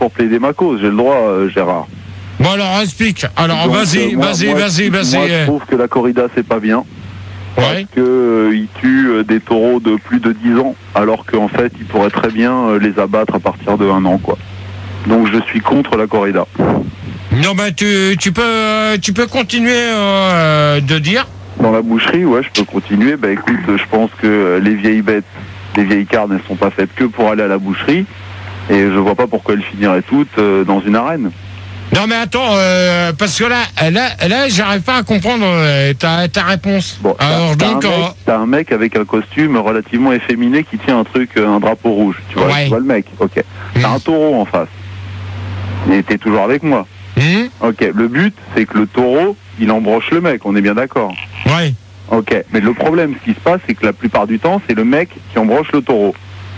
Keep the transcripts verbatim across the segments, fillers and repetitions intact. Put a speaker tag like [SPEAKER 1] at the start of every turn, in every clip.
[SPEAKER 1] pour plaider ma cause, j'ai le droit, euh, Gérard.
[SPEAKER 2] Bon alors explique. Alors
[SPEAKER 1] Donc,
[SPEAKER 2] vas-y,
[SPEAKER 1] euh, moi-
[SPEAKER 2] vas-y,
[SPEAKER 1] moi,
[SPEAKER 2] vas-y, vas-y.
[SPEAKER 1] Moi, je trouve que la corrida, c'est pas bien.
[SPEAKER 2] Ouais.
[SPEAKER 1] Parce que euh, ils tuent euh, des taureaux de plus de dix ans, alors qu'en fait, ils pourraient très bien euh, les abattre à partir de un an, quoi. Donc je suis contre la corrida.
[SPEAKER 2] Non ben tu, tu peux euh, tu peux continuer euh, de dire.
[SPEAKER 1] Dans la boucherie, ouais, je peux continuer. Bah écoute, je pense que euh, les vieilles bêtes, les vieilles carnes, elles sont pas faites que pour aller à la boucherie. Et je vois pas pourquoi elles finiraient toutes euh, dans une arène.
[SPEAKER 2] Non mais attends, euh, parce que là, là, là, j'arrive pas à comprendre euh, ta, ta réponse.
[SPEAKER 1] Bon, t'as-
[SPEAKER 2] Alors
[SPEAKER 1] t'as
[SPEAKER 2] donc,
[SPEAKER 1] un, mec,
[SPEAKER 2] euh,
[SPEAKER 1] t'as un mec avec un costume relativement efféminé qui tient un truc, euh, un drapeau rouge. Tu vois,
[SPEAKER 2] Ouais.
[SPEAKER 1] tu vois le mec. Ok. T'as
[SPEAKER 2] Mm.
[SPEAKER 1] un taureau en face. Et t'es toujours avec moi.
[SPEAKER 2] hum,
[SPEAKER 1] Ok. Le but, c'est que le taureau, il embroche le mec. On est bien d'accord.
[SPEAKER 2] ouais.
[SPEAKER 1] Ok. Mais le problème, ce qui se passe, c'est que la plupart du temps, c'est le mec qui embroche le taureau.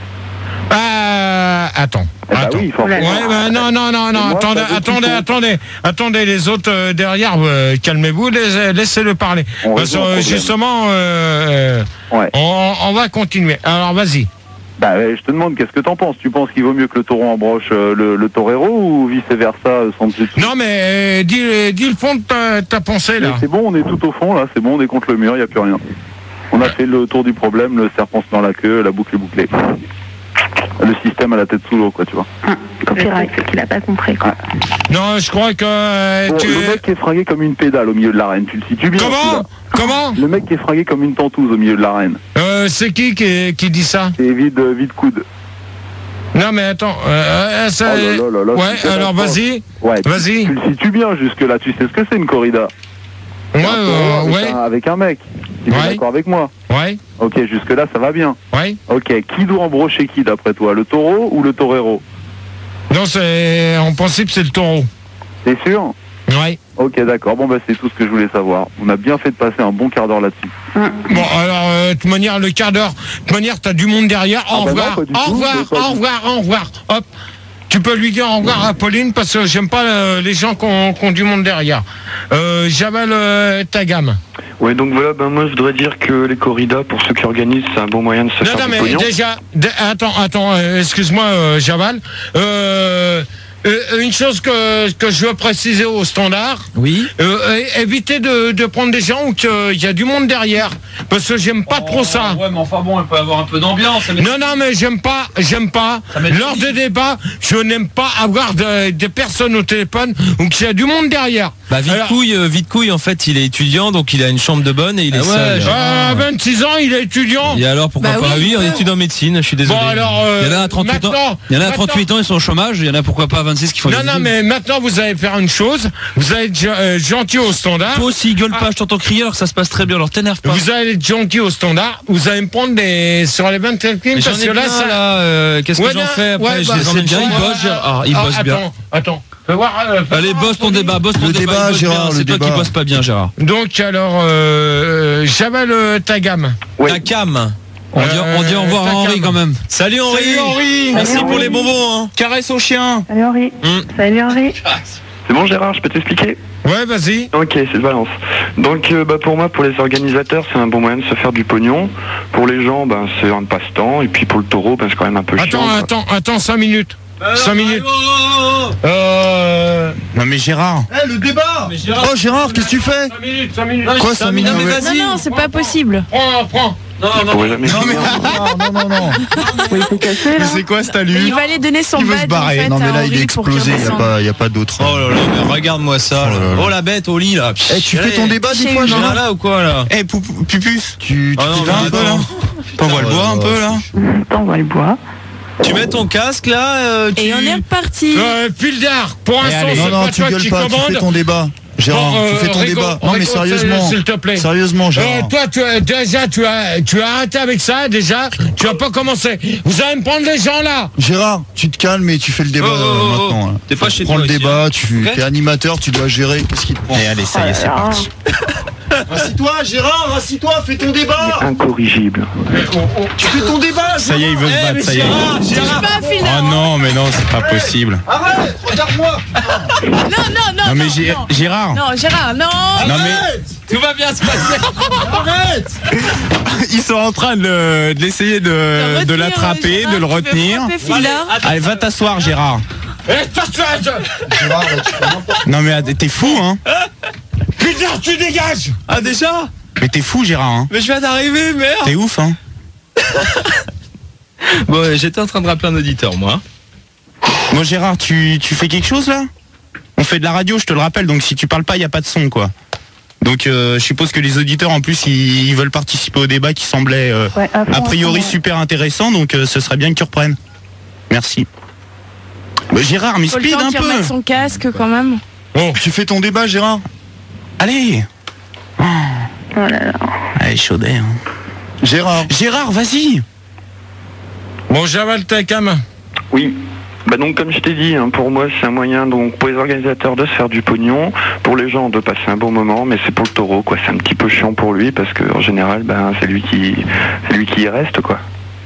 [SPEAKER 2] Euh, attends.
[SPEAKER 1] Eh bah
[SPEAKER 2] attends.
[SPEAKER 1] oui, forcément.
[SPEAKER 2] Ouais, bah, non, non, non, non,
[SPEAKER 1] Et moi,
[SPEAKER 2] attendez,
[SPEAKER 1] ça veut
[SPEAKER 2] attendez,
[SPEAKER 1] qu'il faut.
[SPEAKER 2] attendez, attendez, les autres euh, derrière, euh, calmez-vous, laissez- laissez-le parler.
[SPEAKER 1] On
[SPEAKER 2] Parce que
[SPEAKER 1] résout un
[SPEAKER 2] euh,
[SPEAKER 1] problème.
[SPEAKER 2] justement, euh,
[SPEAKER 1] Ouais.
[SPEAKER 2] on, on va continuer. Alors vas-y.
[SPEAKER 1] Bah, ouais, je te demande, qu'est-ce que t'en penses? Tu penses qu'il vaut mieux que le taureau embroche euh, le, le torero ou vice-versa euh, sans dessus dessous?
[SPEAKER 2] Non mais euh, dis, dis le fond de ta, ta pensée
[SPEAKER 1] Mais
[SPEAKER 2] là.
[SPEAKER 1] c'est bon, on est tout au fond, là, c'est bon, on est contre le mur, il n'y a plus rien. On a fait le tour du problème, le serpent se dans la queue, la boucle est bouclée. Le système à la tête sous l'eau, quoi, tu vois.
[SPEAKER 3] Copyright, c'est qu'il a pas compris, quoi.
[SPEAKER 2] Non, je crois que euh,
[SPEAKER 1] Bon,
[SPEAKER 2] tu...
[SPEAKER 1] le mec qui est fragué comme une pédale au milieu de l'arène, tu le situes bien?
[SPEAKER 2] Comment
[SPEAKER 1] celui-là.
[SPEAKER 2] Comment
[SPEAKER 1] Le mec qui est fragué comme une tentouse au milieu de l'arène.
[SPEAKER 2] euh, C'est qui, qui qui dit ça?
[SPEAKER 1] C'est vide, euh, vide coude.
[SPEAKER 2] Non mais attends, euh, euh, ça...
[SPEAKER 1] Oh là là là là,
[SPEAKER 2] ouais,
[SPEAKER 1] c'est
[SPEAKER 2] alors
[SPEAKER 1] catastrophe.
[SPEAKER 2] vas-y,
[SPEAKER 1] Ouais, tu-
[SPEAKER 2] vas-y.
[SPEAKER 1] Tu le situes bien jusque-là, tu sais ce que c'est une corrida.
[SPEAKER 2] Ouais,
[SPEAKER 1] C'est un taureau
[SPEAKER 2] euh,
[SPEAKER 1] avec,
[SPEAKER 2] ouais,
[SPEAKER 1] un, avec un mec. Tu es
[SPEAKER 2] Ouais.
[SPEAKER 1] d'accord avec moi?
[SPEAKER 2] ouais,
[SPEAKER 1] Ok, jusque-là, ça va bien.
[SPEAKER 2] ouais.
[SPEAKER 1] Ok, qui doit embrocher qui d'après toi? Le taureau ou le torero?
[SPEAKER 2] Non, c'est... En principe, c'est le taureau.
[SPEAKER 1] T'es sûr?
[SPEAKER 2] Ouais.
[SPEAKER 1] Ok, d'accord. Bon, bah, c'est tout ce que je voulais savoir. On a bien fait de passer un bon quart d'heure là-dessus.
[SPEAKER 2] Bon, alors, euh, de toute manière, le quart d'heure, de toute manière, t'as du monde derrière. Au
[SPEAKER 1] Ah bah non,
[SPEAKER 2] revoir,
[SPEAKER 1] pas du
[SPEAKER 2] au
[SPEAKER 1] tout,
[SPEAKER 2] revoir,
[SPEAKER 1] c'est pas
[SPEAKER 2] au
[SPEAKER 1] du-
[SPEAKER 2] revoir, au revoir. Hop. Tu peux lui dire au revoir à Pauline parce que j'aime pas euh, les gens qui ont, qui ont du monde derrière. Euh, J'avale euh, ta gamme.
[SPEAKER 4] Ouais, donc voilà, ben moi je voudrais dire que les corridas, pour ceux qui organisent, c'est un bon moyen de se
[SPEAKER 2] Non,
[SPEAKER 4] faire
[SPEAKER 2] non,
[SPEAKER 4] du
[SPEAKER 2] mais
[SPEAKER 4] pognon.
[SPEAKER 2] déjà, d- attends, attends, euh, excuse-moi, euh, Javal. Euh, euh, une chose que, que je veux préciser au standard,
[SPEAKER 5] Oui.
[SPEAKER 2] euh, é- évitez de, de prendre des gens où il y a du monde derrière, parce que j'aime pas trop ça.
[SPEAKER 5] Ouais, mais enfin bon, elle peut avoir un peu d'ambiance. ça met-
[SPEAKER 2] Non, non, mais j'aime pas, j'aime pas.
[SPEAKER 5] Ça met-
[SPEAKER 2] Lors des débats, je n'aime pas avoir de- des personnes au téléphone où il y a du monde derrière.
[SPEAKER 6] Bah vite
[SPEAKER 2] Alors-
[SPEAKER 6] couille, euh, vite couille en fait il est étudiant donc il a une chambre de bonne et il est
[SPEAKER 5] Ah ouais,
[SPEAKER 6] seul.
[SPEAKER 5] genre-
[SPEAKER 2] À vingt-six ans, il est étudiant.
[SPEAKER 6] Et alors pourquoi
[SPEAKER 7] Bah
[SPEAKER 6] pas
[SPEAKER 7] oui.
[SPEAKER 6] Oui, on étudie en médecine, je suis désolé.
[SPEAKER 2] Bon, alors, euh,
[SPEAKER 5] Il y en a à trente-huit ans.
[SPEAKER 2] maintenant-
[SPEAKER 5] Il y en a à
[SPEAKER 2] maintenant-
[SPEAKER 5] trente-huit ans, ils sont au chômage. Il y en a pourquoi pas à vingt-six qui font
[SPEAKER 2] Non,
[SPEAKER 5] des
[SPEAKER 2] non,
[SPEAKER 5] études.
[SPEAKER 2] mais maintenant, vous allez faire une chose. Vous allez être euh, gentil au standard.
[SPEAKER 5] Toi aussi, gueule pas, je t'entends crier alors que ça se passe très bien, alors t'énerve pas.
[SPEAKER 2] Vous allez être gentil au standard. Vous allez me prendre des sur les vingt films
[SPEAKER 5] Mais j'en
[SPEAKER 2] parce
[SPEAKER 5] ai
[SPEAKER 2] que là,
[SPEAKER 5] plein,
[SPEAKER 2] ça.
[SPEAKER 5] là, euh, qu'est-ce que
[SPEAKER 2] Ouais,
[SPEAKER 5] j'en
[SPEAKER 2] non,
[SPEAKER 5] fais après
[SPEAKER 2] ouais,
[SPEAKER 5] Je
[SPEAKER 2] bah,
[SPEAKER 5] les emmène
[SPEAKER 2] c'est
[SPEAKER 5] bien,
[SPEAKER 2] bon,
[SPEAKER 5] ils
[SPEAKER 2] ouais,
[SPEAKER 5] bossent, Gérard, ils
[SPEAKER 2] ah,
[SPEAKER 5] bossent bien.
[SPEAKER 2] Attends, attends. Fais voir, euh, fais
[SPEAKER 5] Allez,
[SPEAKER 2] voir
[SPEAKER 5] bosse
[SPEAKER 2] un
[SPEAKER 5] ton
[SPEAKER 2] peu
[SPEAKER 5] débat, bosse ton
[SPEAKER 8] Le
[SPEAKER 5] débat.
[SPEAKER 8] débat,
[SPEAKER 5] il bosse
[SPEAKER 8] Gérard,
[SPEAKER 5] bien,
[SPEAKER 8] le
[SPEAKER 5] c'est toi qui
[SPEAKER 8] débat.
[SPEAKER 5] bosse pas bien, Gérard.
[SPEAKER 2] Donc alors, euh, j'avale euh, ta gamme.
[SPEAKER 6] Ta cam.
[SPEAKER 5] On dit, on dit au revoir
[SPEAKER 2] ta
[SPEAKER 5] à Henri
[SPEAKER 2] cam.
[SPEAKER 5] quand même.
[SPEAKER 6] Salut Henri.
[SPEAKER 2] Salut Henri.
[SPEAKER 6] Merci
[SPEAKER 3] Salut,
[SPEAKER 6] pour les
[SPEAKER 3] Henri.
[SPEAKER 6] bonbons. Hein.
[SPEAKER 5] Caresse au chien.
[SPEAKER 3] Salut Henri.
[SPEAKER 6] Hmm.
[SPEAKER 3] Salut Henri.
[SPEAKER 4] C'est bon Gérard, je peux t'expliquer?
[SPEAKER 2] Ouais, vas-y.
[SPEAKER 4] Ok, c'est de balance. Donc euh, bah, pour moi, pour les organisateurs, c'est un bon moyen de se faire du pognon. Pour les gens, ben, c'est un passe-temps. Et puis pour le taureau, ben, c'est quand même un peu
[SPEAKER 2] Attends,
[SPEAKER 4] chiant. quoi.
[SPEAKER 2] attends, attends, cinq minutes. cinq
[SPEAKER 5] oh,
[SPEAKER 2] minutes.
[SPEAKER 5] oh, oh, oh.
[SPEAKER 2] Euh.
[SPEAKER 8] Non mais Gérard.
[SPEAKER 5] Eh, le débat. Mais Gérard.
[SPEAKER 8] Oh Gérard, qu'est-ce que tu fais?
[SPEAKER 2] cinq minutes, cinq minutes.
[SPEAKER 5] Non, mais
[SPEAKER 8] Quoi,
[SPEAKER 5] j'ai
[SPEAKER 8] ça
[SPEAKER 5] cinq minutes, mais
[SPEAKER 8] m'énerve.
[SPEAKER 7] Non,
[SPEAKER 5] vas-y.
[SPEAKER 7] non, c'est pas possible.
[SPEAKER 2] Prends, prends.
[SPEAKER 5] Non,
[SPEAKER 4] Je
[SPEAKER 5] non,
[SPEAKER 4] pourrais jamais
[SPEAKER 8] Non mais
[SPEAKER 4] finir.
[SPEAKER 8] non non non.
[SPEAKER 3] Oui, il s'est cassé,
[SPEAKER 8] Mais
[SPEAKER 3] là.
[SPEAKER 8] c'est quoi cet alu?
[SPEAKER 7] Il va aller donner son
[SPEAKER 8] Il veut se
[SPEAKER 7] badge en
[SPEAKER 8] barrer.
[SPEAKER 7] fait
[SPEAKER 8] Non mais
[SPEAKER 7] à
[SPEAKER 8] là il est
[SPEAKER 7] Henri pour qu'il
[SPEAKER 8] explosé, il y a
[SPEAKER 7] redescende.
[SPEAKER 8] pas il y a pas d'autre.
[SPEAKER 6] Oh là là, mais regarde-moi ça.
[SPEAKER 8] Oh là
[SPEAKER 6] là.
[SPEAKER 8] là.
[SPEAKER 6] Oh la bête au lit là.
[SPEAKER 8] Eh, tu fais ton débat des
[SPEAKER 7] Chez
[SPEAKER 8] fois,
[SPEAKER 7] eux.
[SPEAKER 6] Là,
[SPEAKER 8] Gérard?
[SPEAKER 6] là ou quoi là?
[SPEAKER 8] Eh Pupus, tu tu
[SPEAKER 6] Ah non,
[SPEAKER 8] fais
[SPEAKER 6] mais
[SPEAKER 8] un peu
[SPEAKER 6] attends.
[SPEAKER 8] là? T'envoies le bois un peu là?
[SPEAKER 3] T'envoies le bois.
[SPEAKER 6] Tu mets ton casque là euh, tu...
[SPEAKER 7] Et on est reparti.
[SPEAKER 2] Euh, file d'art. Pour l'instant,
[SPEAKER 8] Non
[SPEAKER 2] c'est
[SPEAKER 8] non,
[SPEAKER 2] pas
[SPEAKER 8] tu
[SPEAKER 2] toi
[SPEAKER 8] gueules
[SPEAKER 2] qui
[SPEAKER 8] pas, tu fais
[SPEAKER 2] commande.
[SPEAKER 8] ton débat. Gérard,
[SPEAKER 2] Bon,
[SPEAKER 8] tu
[SPEAKER 2] euh,
[SPEAKER 8] fais ton
[SPEAKER 2] rigole,
[SPEAKER 8] débat. Non mais
[SPEAKER 2] rigole,
[SPEAKER 8] sérieusement.
[SPEAKER 2] s'il te plaît.
[SPEAKER 8] Sérieusement
[SPEAKER 2] Euh,
[SPEAKER 8] Gérard.
[SPEAKER 2] toi, tu as, déjà, tu as, tu as arrêté avec ça, déjà. Tu as pas commencé. Vous allez me prendre les gens là.
[SPEAKER 8] Gérard, tu te calmes et tu fais le débat
[SPEAKER 6] Oh, oh,
[SPEAKER 8] euh,
[SPEAKER 6] oh,
[SPEAKER 8] maintenant. là.
[SPEAKER 6] T'es pas
[SPEAKER 8] Tu
[SPEAKER 6] chez
[SPEAKER 8] prends
[SPEAKER 6] toi
[SPEAKER 8] le
[SPEAKER 6] ici,
[SPEAKER 8] débat,
[SPEAKER 6] hein.
[SPEAKER 8] tu
[SPEAKER 6] Ok.
[SPEAKER 8] es animateur, tu dois gérer. Qu'est-ce qui te prend? Et allez, ça y est, c'est
[SPEAKER 3] Ah,
[SPEAKER 8] parti. Assis-toi Gérard, assis-toi, fais ton débat.
[SPEAKER 4] Incorrigible.
[SPEAKER 8] Tu fais ton débat.
[SPEAKER 9] Ça y est, il veut se
[SPEAKER 6] Eh,
[SPEAKER 9] battre,
[SPEAKER 6] mais
[SPEAKER 9] ça y est.
[SPEAKER 6] Gérard, Gérard.
[SPEAKER 7] Pas fil
[SPEAKER 9] Oh non, mais non, c'est pas possible.
[SPEAKER 8] Arrête, regarde-moi.
[SPEAKER 7] Non, non, non.
[SPEAKER 9] Non, mais
[SPEAKER 7] non,
[SPEAKER 9] Gé-
[SPEAKER 7] non.
[SPEAKER 9] Gérard.
[SPEAKER 7] Non, Gérard, non.
[SPEAKER 9] Non, mais
[SPEAKER 6] Tout va bien se passer.
[SPEAKER 8] Arrête.
[SPEAKER 9] ils sont en train de, le- de l'essayer de, de
[SPEAKER 7] retenir,
[SPEAKER 9] l'attraper,
[SPEAKER 7] Gérard,
[SPEAKER 9] de le
[SPEAKER 7] tu veux
[SPEAKER 9] retenir.
[SPEAKER 7] frapper Phil d'art.
[SPEAKER 9] Allez, va t'asseoir, Gérard.
[SPEAKER 2] Eh, toi, toi, toi.
[SPEAKER 8] Gérard, là, tu fais n'importe
[SPEAKER 9] Non mais ah, t'es fou, hein.
[SPEAKER 2] Putain, tu dégages.
[SPEAKER 5] Ah, déjà?
[SPEAKER 9] Mais t'es fou, Gérard, hein.
[SPEAKER 5] Mais je viens d'arriver, merde.
[SPEAKER 9] T'es ouf, hein.
[SPEAKER 6] Bon, ouais, j'étais en train de rappeler un auditeur, moi.
[SPEAKER 9] Bon, Gérard, tu, tu fais quelque chose, là? On fait de la radio, je te le rappelle, donc si tu parles pas, il y a pas de son, quoi. Donc euh, je suppose que les auditeurs, en plus, ils, ils veulent participer au débat qui semblait euh,
[SPEAKER 3] Ouais, à fond,
[SPEAKER 9] a priori
[SPEAKER 3] à fond, ouais.
[SPEAKER 9] super intéressant, donc euh, ce serait bien que tu reprennes. Merci. Bah, Gérard, mais
[SPEAKER 7] Faut le
[SPEAKER 9] speed
[SPEAKER 7] temps
[SPEAKER 9] un
[SPEAKER 7] qu'il
[SPEAKER 9] peu.
[SPEAKER 7] remette son casque quand même.
[SPEAKER 8] Tu fais ton débat, Gérard.
[SPEAKER 9] Allez.
[SPEAKER 3] Oh là là.
[SPEAKER 9] Allez, chaudé, hein.
[SPEAKER 8] Gérard.
[SPEAKER 9] Gérard, vas-y.
[SPEAKER 2] Bon, j'avale ta cam.
[SPEAKER 4] Oui. Bah donc comme je t'ai dit, hein, pour moi c'est un moyen donc pour les organisateurs de se faire du pognon, pour les gens de passer un bon moment, mais c'est pour le taureau quoi, c'est un petit peu chiant pour lui parce que en général ben c'est lui qui c'est lui qui y reste quoi.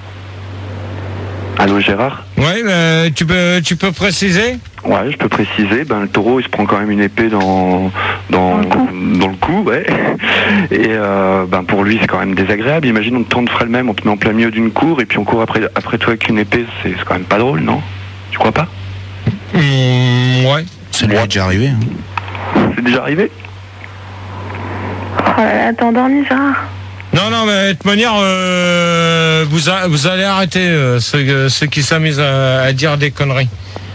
[SPEAKER 4] Allô Gérard?
[SPEAKER 2] Ouais, mais tu peux, tu peux préciser?
[SPEAKER 4] Ouais, je peux préciser, ben le taureau il se prend quand même une épée dans dans, dans le cou, ouais. Et euh, ben pour lui c'est quand même désagréable. Imagine on te tourne ferait le même, on te met en plein milieu d'une cour et puis on court après après toi avec une épée, c'est c'est quand même pas drôle, non? Tu crois pas?
[SPEAKER 2] Mmh, ouais.
[SPEAKER 9] Ça lui est déjà arrivé. Hein.
[SPEAKER 4] C'est déjà arrivé?
[SPEAKER 3] Oh là là, t'es endormi, Gérard?
[SPEAKER 2] Non, non, mais de toute manière, euh, vous, a- vous allez arrêter euh, ceux, ceux qui s'amusent à, à dire des conneries.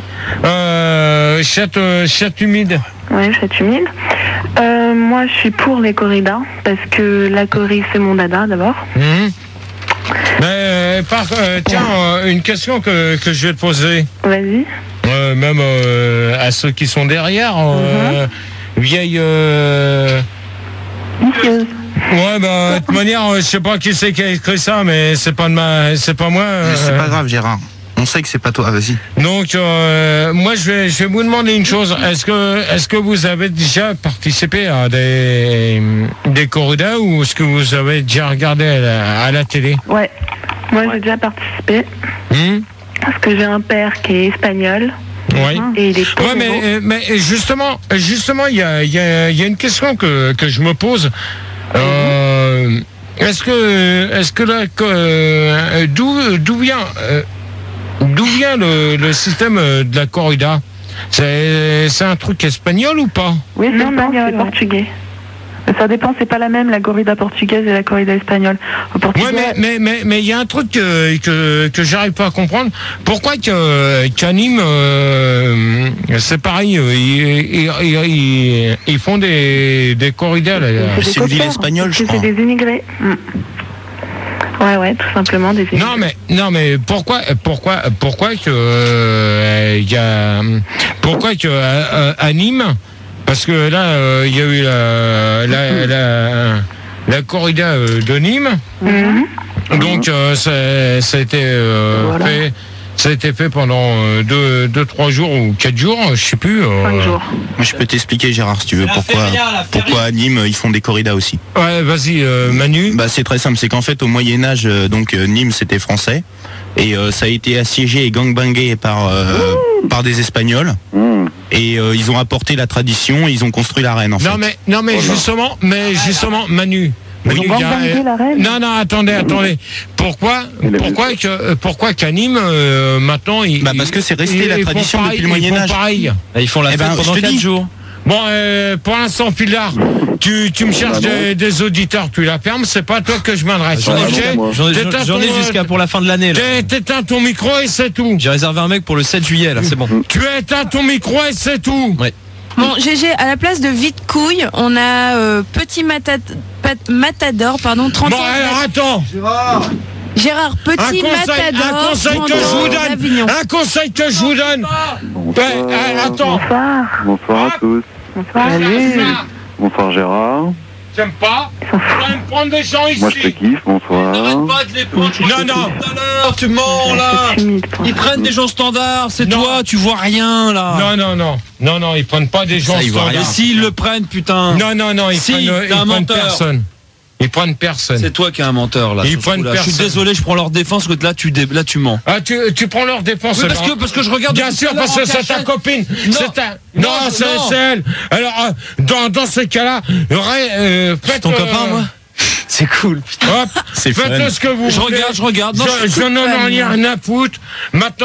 [SPEAKER 2] Euh, chatte, euh, chatte humide.
[SPEAKER 3] Ouais, je suis humide. Euh, moi, je suis pour les corridas, parce que la corrida, c'est mon dada, d'abord.
[SPEAKER 2] Mhm. Mais, euh, par, euh, tiens, euh, une question que, que je vais te poser,
[SPEAKER 3] Vas-y.
[SPEAKER 2] euh, même euh, à ceux qui sont derrière, euh, vieille... euh,
[SPEAKER 3] Vicieuse.
[SPEAKER 2] Ouais, bah, de toute manière, euh, je sais pas qui c'est qui a écrit ça, mais c'est pas de ma, c'est pas moi.
[SPEAKER 9] Mais c'est
[SPEAKER 2] euh,
[SPEAKER 9] pas grave, Gérard. On sait que c'est pas toi, vas-y.
[SPEAKER 2] Donc, euh, moi, je vais, je vais vous demander une chose. Est-ce que, est-ce que vous avez déjà participé à des, des corridas ou est-ce que vous avez déjà regardé à la, à la télé?
[SPEAKER 3] Ouais. Moi, j'ai déjà participé,
[SPEAKER 2] Hmm
[SPEAKER 3] parce que j'ai un père qui est espagnol,
[SPEAKER 2] Oui.
[SPEAKER 3] et il est
[SPEAKER 2] Ouais,
[SPEAKER 3] torero.
[SPEAKER 2] mais, euh, mais justement, justement, il y a, il y a- il y a une question que, que je me pose. Euh, est-ce que, est-ce que là, que, euh, d'où, d'où vient, euh, d'où vient le, le système euh, de la corrida? C'est, c'est un truc espagnol ou pas?
[SPEAKER 3] Oui, c'est
[SPEAKER 10] Non, non,
[SPEAKER 3] espagnol,
[SPEAKER 10] c'est
[SPEAKER 3] ouais.
[SPEAKER 10] portugais. Ça dépend, c'est pas la même, la corrida portugaise et la corrida espagnole. Au Portugal,
[SPEAKER 2] Ouais, mais mais mais mais il y a un truc que que, que j'arrive pas à comprendre. Pourquoi que qu'Anime, euh, c'est pareil, euh, ils, ils, ils, ils font des des corridas là.
[SPEAKER 3] C'est des
[SPEAKER 9] C'est une ville
[SPEAKER 3] copains,
[SPEAKER 9] espagnole,
[SPEAKER 3] parce
[SPEAKER 9] je
[SPEAKER 3] que
[SPEAKER 9] crois.
[SPEAKER 3] C'est des immigrés. Mm. Ouais, ouais, tout simplement des immigrés.
[SPEAKER 2] Non mais non mais pourquoi pourquoi pourquoi que euh, il y a pourquoi que euh, euh, Anime, parce que là euh, il y a eu la la la, la corrida euh, de Nîmes.
[SPEAKER 3] Mhm.
[SPEAKER 2] Donc euh, ça, ça a été euh,
[SPEAKER 3] Voilà.
[SPEAKER 2] fait, ça a été fait pendant euh, deux, deux, trois jours ou quatre jours, je sais plus. euh,
[SPEAKER 3] Cinq jours.
[SPEAKER 9] Moi, je peux t'expliquer, Gérard, si tu veux,
[SPEAKER 5] La
[SPEAKER 9] pourquoi,
[SPEAKER 5] feria, la feria.
[SPEAKER 9] pourquoi à Nîmes, ils font des corridas aussi.
[SPEAKER 2] Ouais, vas-y, euh, Manu.
[SPEAKER 9] Bah, c'est très simple, c'est qu'en fait, au Moyen-Âge, euh, donc, euh, Nîmes, c'était français. Et euh, ça a été assiégé et gangbangué par, euh, par des Espagnols.
[SPEAKER 1] Mmh.
[SPEAKER 9] Et euh, ils ont apporté la tradition, ils ont construit l'arène, en fait.
[SPEAKER 2] Non mais non mais justement, mais justement, Manu.
[SPEAKER 10] Ils
[SPEAKER 2] Manu,
[SPEAKER 10] ont
[SPEAKER 2] il y a-
[SPEAKER 10] gangbangué la reine.
[SPEAKER 2] non non attendez attendez. Pourquoi
[SPEAKER 1] Il a
[SPEAKER 2] pourquoi que euh, pourquoi qu'à Nîmes euh, maintenant ils
[SPEAKER 9] Bah, parce que c'est resté
[SPEAKER 2] ils-
[SPEAKER 9] la
[SPEAKER 2] ils font
[SPEAKER 9] tradition
[SPEAKER 2] pareil,
[SPEAKER 9] depuis le
[SPEAKER 2] ils font
[SPEAKER 9] Moyen-Âge.
[SPEAKER 2] pareil.
[SPEAKER 6] Ils font la
[SPEAKER 9] Eh
[SPEAKER 6] fête
[SPEAKER 9] ben,
[SPEAKER 6] pendant
[SPEAKER 9] je te
[SPEAKER 6] quatre
[SPEAKER 9] dis.
[SPEAKER 6] jours.
[SPEAKER 2] Bon, euh, pour l'instant, Filard, tu, tu me cherches
[SPEAKER 1] Bah non.
[SPEAKER 2] des, des auditeurs, tu la fermes, c'est pas à toi que je m'adresse.
[SPEAKER 6] J'en ai,
[SPEAKER 1] Ah,
[SPEAKER 2] Ok
[SPEAKER 1] non, moi.
[SPEAKER 6] j'en ai-
[SPEAKER 2] T'éteins
[SPEAKER 6] j'en ai
[SPEAKER 2] ton-
[SPEAKER 6] jusqu'à pour la fin de l'année. là.
[SPEAKER 2] T'é- T'éteins ton micro et c'est tout.
[SPEAKER 6] J'ai réservé un mec pour le sept juillet, là, c'est bon.
[SPEAKER 2] Tu éteins ton micro et c'est tout.
[SPEAKER 6] Ouais.
[SPEAKER 7] Bon, G G, à la place de vite couille, on a euh, petit Mata- Pat- matador, pardon, trente
[SPEAKER 2] Bon,
[SPEAKER 7] ans.
[SPEAKER 2] alors attends.
[SPEAKER 8] Gérard.
[SPEAKER 7] Gérard,
[SPEAKER 2] Un
[SPEAKER 7] petit
[SPEAKER 2] conseil,
[SPEAKER 7] matador,
[SPEAKER 2] un conseil
[SPEAKER 7] trente
[SPEAKER 2] que je
[SPEAKER 7] ans
[SPEAKER 2] vous donne.
[SPEAKER 7] d'Avignon.
[SPEAKER 2] Un conseil que je vous donne.
[SPEAKER 1] Bonsoir.
[SPEAKER 2] Ouais, euh, attends.
[SPEAKER 3] Bonsoir.
[SPEAKER 1] Bonsoir à tous.
[SPEAKER 3] Bonsoir.
[SPEAKER 2] Salut.
[SPEAKER 1] Bonsoir Gérard.
[SPEAKER 2] J'aime pas. Tu vas me prendre des gens ici.
[SPEAKER 1] Moi je te kiffe, bonsoir.
[SPEAKER 6] Pas de les prendre.
[SPEAKER 2] Non, non.
[SPEAKER 6] Tout à l'heure, tu mens là.
[SPEAKER 3] C'est humide pour
[SPEAKER 6] Ils
[SPEAKER 3] ça.
[SPEAKER 6] prennent des gens standards, c'est
[SPEAKER 2] Non.
[SPEAKER 6] toi, tu vois rien là.
[SPEAKER 2] Non, non, non. Non, non, ils prennent pas des gens
[SPEAKER 9] Ça, ils voient
[SPEAKER 6] Mais
[SPEAKER 2] standards.
[SPEAKER 6] s'ils le prennent, putain.
[SPEAKER 2] Non, non, non, ils
[SPEAKER 6] Si,
[SPEAKER 2] prennent, euh,
[SPEAKER 6] t'es un
[SPEAKER 2] ils prennent
[SPEAKER 6] menteur.
[SPEAKER 2] personne. Ils prennent personne.
[SPEAKER 6] C'est toi qui es un menteur là.
[SPEAKER 2] Ils
[SPEAKER 6] sur ce
[SPEAKER 2] prennent
[SPEAKER 6] coup-là. Je suis
[SPEAKER 2] personne.
[SPEAKER 6] désolé, je prends leur défense, que là tu, dé- là, tu mens.
[SPEAKER 2] Ah, tu, tu prends leur défense.
[SPEAKER 6] Oui, parce
[SPEAKER 2] alors.
[SPEAKER 6] que, parce que je regarde.
[SPEAKER 2] Bien
[SPEAKER 6] depuis
[SPEAKER 2] sûr,
[SPEAKER 6] tout à l'heure
[SPEAKER 2] parce que
[SPEAKER 6] en
[SPEAKER 2] c'est ta
[SPEAKER 6] cachette.
[SPEAKER 2] copine.
[SPEAKER 6] Non.
[SPEAKER 2] C'est ta...
[SPEAKER 6] Non,
[SPEAKER 2] Non,
[SPEAKER 6] je-
[SPEAKER 2] c'est
[SPEAKER 6] non.
[SPEAKER 2] c'est elle. Alors, euh, dans, dans ce cas-là, aurait, euh,
[SPEAKER 6] C'est
[SPEAKER 2] faites,
[SPEAKER 6] ton
[SPEAKER 2] euh,
[SPEAKER 6] copain, moi. C'est cool. putain.
[SPEAKER 2] Hop,
[SPEAKER 9] C'est
[SPEAKER 2] faites
[SPEAKER 9] fun.
[SPEAKER 2] ce que vous
[SPEAKER 6] Je
[SPEAKER 2] voulez.
[SPEAKER 6] regarde, je regarde. Non,
[SPEAKER 2] je
[SPEAKER 6] je suis
[SPEAKER 2] je n'en ai
[SPEAKER 6] fan.
[SPEAKER 2] rien à foutre. Maintenant,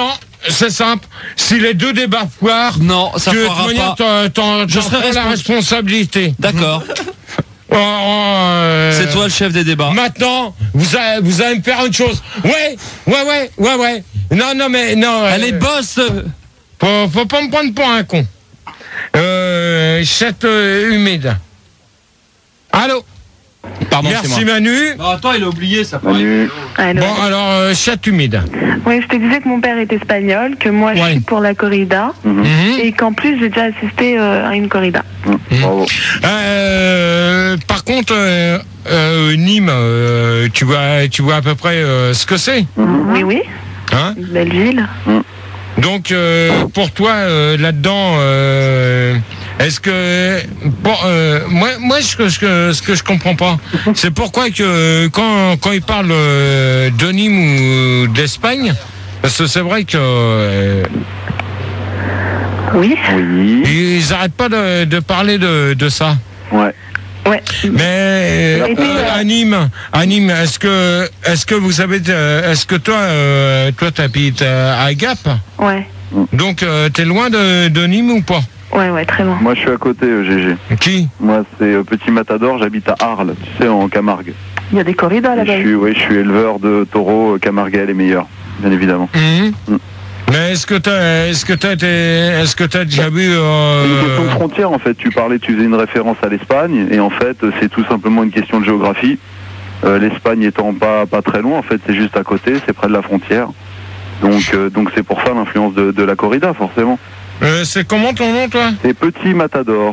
[SPEAKER 2] c'est simple. Si les deux débats foirent,
[SPEAKER 5] non, ça
[SPEAKER 2] tu,
[SPEAKER 5] foirera pas.
[SPEAKER 2] T'en, t'en,
[SPEAKER 5] Je
[SPEAKER 2] t'en
[SPEAKER 5] serai
[SPEAKER 2] la
[SPEAKER 5] respons-
[SPEAKER 2] responsabilité.
[SPEAKER 5] D'accord.
[SPEAKER 2] Oh, euh,
[SPEAKER 5] C'est toi le chef des débats.
[SPEAKER 2] Maintenant, vous allez, vous allez me faire une chose. Ouais, ouais, ouais, ouais, ouais. Non, non, mais non.
[SPEAKER 5] Elle
[SPEAKER 2] euh,
[SPEAKER 5] est boss.
[SPEAKER 2] Faut, faut pas me prendre pour un con. Euh, chatte euh, humide. Allô.
[SPEAKER 9] Pardon, c'est
[SPEAKER 2] Merci
[SPEAKER 9] moi.
[SPEAKER 2] Manu.
[SPEAKER 5] Non, attends, il a oublié ça.
[SPEAKER 1] Manu.
[SPEAKER 3] Allô.
[SPEAKER 2] Bon, alors, euh, chatte humide.
[SPEAKER 3] Oui, je te disais que mon père est espagnol, que moi je
[SPEAKER 2] Ouais.
[SPEAKER 3] suis pour la corrida,
[SPEAKER 2] Mhm.
[SPEAKER 3] et qu'en plus j'ai déjà assisté euh, à une corrida.
[SPEAKER 1] Mmh, bravo.
[SPEAKER 2] Euh, par contre, euh, euh, Nîmes, euh, tu vois, tu vois à peu près euh, ce que c'est,
[SPEAKER 3] Oui, oui,
[SPEAKER 2] hein?
[SPEAKER 3] une belle ville.
[SPEAKER 2] Donc, euh, pour toi, euh, là-dedans, euh, est-ce que, bon, euh, moi, moi, ce que, ce que, ce que je comprends pas, c'est pourquoi que quand, quand ils parlent euh, de Nîmes ou d'Espagne, parce que c'est vrai que euh,
[SPEAKER 3] Oui.
[SPEAKER 1] Oui.
[SPEAKER 2] ils arrêtent pas de, de parler de, de ça.
[SPEAKER 1] Ouais.
[SPEAKER 3] Ouais.
[SPEAKER 2] Mais euh,
[SPEAKER 3] Et puis, euh,
[SPEAKER 2] à Nîmes, à Nîmes, est-ce que, est-ce que vous avez, euh, est-ce que toi, euh, toi, t'habites euh, à Gap,
[SPEAKER 3] Ouais.
[SPEAKER 2] donc euh, t'es loin de, de Nîmes ou pas?
[SPEAKER 3] Ouais, ouais, très loin.
[SPEAKER 1] Moi, je suis à côté, euh, G G.
[SPEAKER 2] Qui?
[SPEAKER 1] Moi, c'est euh, Petit Matador, j'habite à Arles, tu sais, en Camargue.
[SPEAKER 3] Il y a des corridas
[SPEAKER 1] Et
[SPEAKER 3] là-bas.
[SPEAKER 1] je suis, oui, je suis éleveur de taureaux, euh, Camarguais les meilleurs, bien évidemment.
[SPEAKER 2] Mhm.
[SPEAKER 1] Mm.
[SPEAKER 2] Mais est-ce que t'as, est-ce que t'as été, est-ce que t'as déjà vu euh,
[SPEAKER 1] C'est une question de frontière, en fait. Tu parlais, tu faisais une référence à l'Espagne, et en fait, euh, c'est tout simplement une question de géographie. Euh, L'Espagne étant pas, pas très loin, en fait, c'est juste à côté, c'est près de la frontière. Donc, euh, donc c'est pour ça l'influence de, de la corrida, forcément.
[SPEAKER 2] euh, c'est comment ton nom, toi?
[SPEAKER 1] C'est Petit Matador.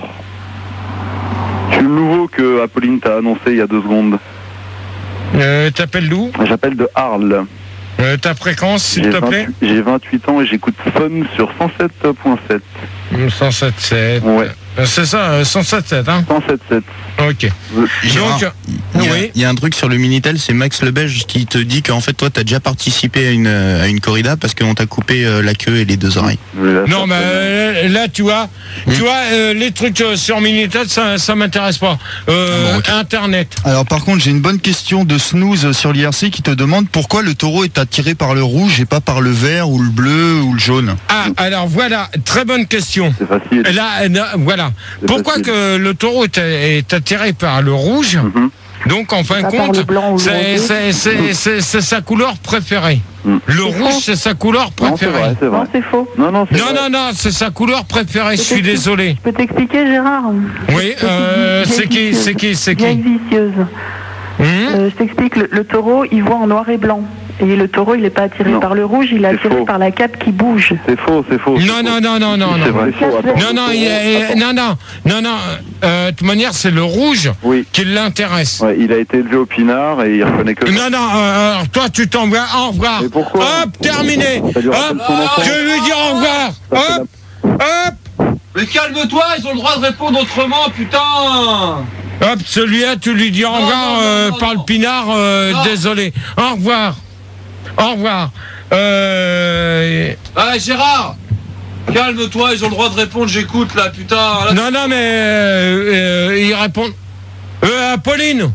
[SPEAKER 1] Je suis le nouveau que Apolline t'a annoncé il y a deux secondes.
[SPEAKER 2] Euh, T'appelles d'où?
[SPEAKER 1] J'appelle de Arles.
[SPEAKER 2] Euh, ta fréquence, s'il
[SPEAKER 1] J'ai
[SPEAKER 2] te plaît?
[SPEAKER 1] vingt-huit j'ai vingt-huit ans et j'écoute Fun sur cent sept point sept.
[SPEAKER 2] cent sept sept.
[SPEAKER 1] Ouais.
[SPEAKER 2] Euh, C'est ça, euh, cent sept sept, hein?
[SPEAKER 1] cent sept sept.
[SPEAKER 2] Ok.
[SPEAKER 9] Gérard,
[SPEAKER 2] Donc,
[SPEAKER 9] il y, a,
[SPEAKER 2] oui.
[SPEAKER 9] il y a un truc sur le Minitel, c'est Max le Belge qui te dit qu'en fait toi t'as déjà participé à une, à une corrida parce qu'on t'a coupé euh, la queue et les deux oreilles.
[SPEAKER 2] Non, mais euh, là, tu vois, tu vois, euh, les trucs euh, sur Minitel, ça, ça m'intéresse pas. Euh, Internet.
[SPEAKER 11] Alors par contre, j'ai une bonne question de Snooze sur l'I R C qui te demande pourquoi le taureau est attiré par le rouge et pas par le vert ou le bleu ou le jaune.
[SPEAKER 2] Ah, alors voilà, très bonne question.
[SPEAKER 1] C'est facile.
[SPEAKER 2] Là, euh, là, voilà.
[SPEAKER 1] C'est
[SPEAKER 2] Pourquoi
[SPEAKER 1] facile.
[SPEAKER 2] que le taureau est, est attiré par le rouge?
[SPEAKER 1] Mhm.
[SPEAKER 2] Donc, en fin de
[SPEAKER 3] Pas par
[SPEAKER 2] compte,
[SPEAKER 3] le blanc ou le
[SPEAKER 2] c'est-
[SPEAKER 3] rose.
[SPEAKER 2] c'est c'est- c'est- c'est sa couleur préférée.
[SPEAKER 1] Mm.
[SPEAKER 2] Le
[SPEAKER 3] C'est
[SPEAKER 2] rouge,
[SPEAKER 3] faux.
[SPEAKER 2] c'est sa couleur
[SPEAKER 1] Non, c'est
[SPEAKER 2] préférée.
[SPEAKER 1] vrai, c'est vrai.
[SPEAKER 3] Non, c'est faux.
[SPEAKER 1] Non, non, c'est
[SPEAKER 2] Non,
[SPEAKER 1] vrai.
[SPEAKER 2] non, non, c'est sa couleur préférée, je suis
[SPEAKER 3] Peut-être-
[SPEAKER 2] désolé.
[SPEAKER 3] Je peux t'expliquer, Gérard?
[SPEAKER 2] Oui, euh, c'est qui, c'est qui, c'est
[SPEAKER 3] Vieille
[SPEAKER 2] qui
[SPEAKER 3] vicieuse.
[SPEAKER 2] Hum
[SPEAKER 3] Euh, je t'explique, le, le taureau, il voit en noir et blanc. Et le taureau, il n'est pas attiré
[SPEAKER 1] Non.
[SPEAKER 3] par le rouge, il est
[SPEAKER 1] C'est
[SPEAKER 3] attiré
[SPEAKER 1] faux.
[SPEAKER 3] par la cape qui bouge.
[SPEAKER 1] C'est faux, c'est faux.
[SPEAKER 2] Non, non, non, non, non,
[SPEAKER 1] C'est
[SPEAKER 2] non.
[SPEAKER 1] vrai, faux. Attends.
[SPEAKER 2] Non, non, il y a-
[SPEAKER 1] Attends.
[SPEAKER 2] non, non, non, non. euh, De toute manière, c'est le rouge
[SPEAKER 1] Oui.
[SPEAKER 2] qui l'intéresse.
[SPEAKER 1] Ouais, il a été élevé au pinard et il reconnaît que.
[SPEAKER 2] Non, non, euh, alors toi, tu t'en vas, au revoir.
[SPEAKER 1] Mais pourquoi
[SPEAKER 2] Hop, terminé.
[SPEAKER 1] Ça lui rappelle
[SPEAKER 2] Hop,
[SPEAKER 1] son enfance.
[SPEAKER 2] je vais lui dire au revoir.
[SPEAKER 1] Ça fait
[SPEAKER 2] Hop, hop,
[SPEAKER 5] Mais calme-toi, ils ont le droit de répondre autrement, putain.
[SPEAKER 2] hop, celui-là, tu lui dis au
[SPEAKER 5] Non,
[SPEAKER 2] revoir
[SPEAKER 5] non, non,
[SPEAKER 2] euh,
[SPEAKER 5] non,
[SPEAKER 2] par
[SPEAKER 5] non.
[SPEAKER 2] le pinard, euh,
[SPEAKER 5] Non.
[SPEAKER 2] désolé. Au revoir. Au revoir. Euh...
[SPEAKER 5] Ah, Gérard, calme-toi, ils ont le droit de répondre, j'écoute là, putain. Là,
[SPEAKER 2] Non, non, mais euh, euh, il répond. Euh, Pauline,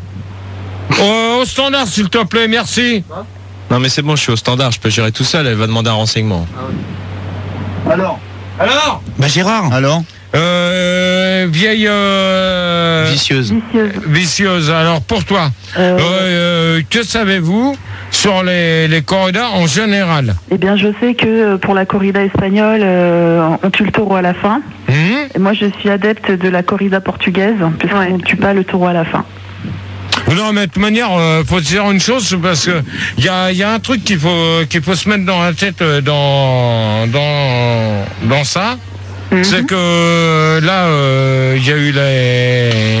[SPEAKER 2] au, au standard, s'il te plaît, merci.
[SPEAKER 6] Non mais c'est bon, je suis au standard, je peux gérer tout seul, elle va demander un renseignement.
[SPEAKER 5] Alors Alors
[SPEAKER 9] Bah Gérard,
[SPEAKER 11] Alors
[SPEAKER 2] Euh, vieille euh,
[SPEAKER 9] vicieuse.
[SPEAKER 3] Vicieuse.
[SPEAKER 2] vicieuse. Alors pour toi,
[SPEAKER 3] Euh,
[SPEAKER 2] euh, que savez-vous sur les, les corridas en général?
[SPEAKER 3] Eh bien, je sais que euh, pour la corrida espagnole, euh, on tue le taureau à la fin.
[SPEAKER 2] Hum
[SPEAKER 3] Et moi, je suis adepte de la corrida portugaise, puisqu'on ne tue pas le taureau à la fin.
[SPEAKER 2] Non, mais de toute manière, euh, faut te dire une chose, parce que il y a, y a un truc qu'il faut qu'il faut se mettre dans la tête euh, dans dans dans ça,
[SPEAKER 3] Mhm.
[SPEAKER 2] c'est que euh, là, il y a eu les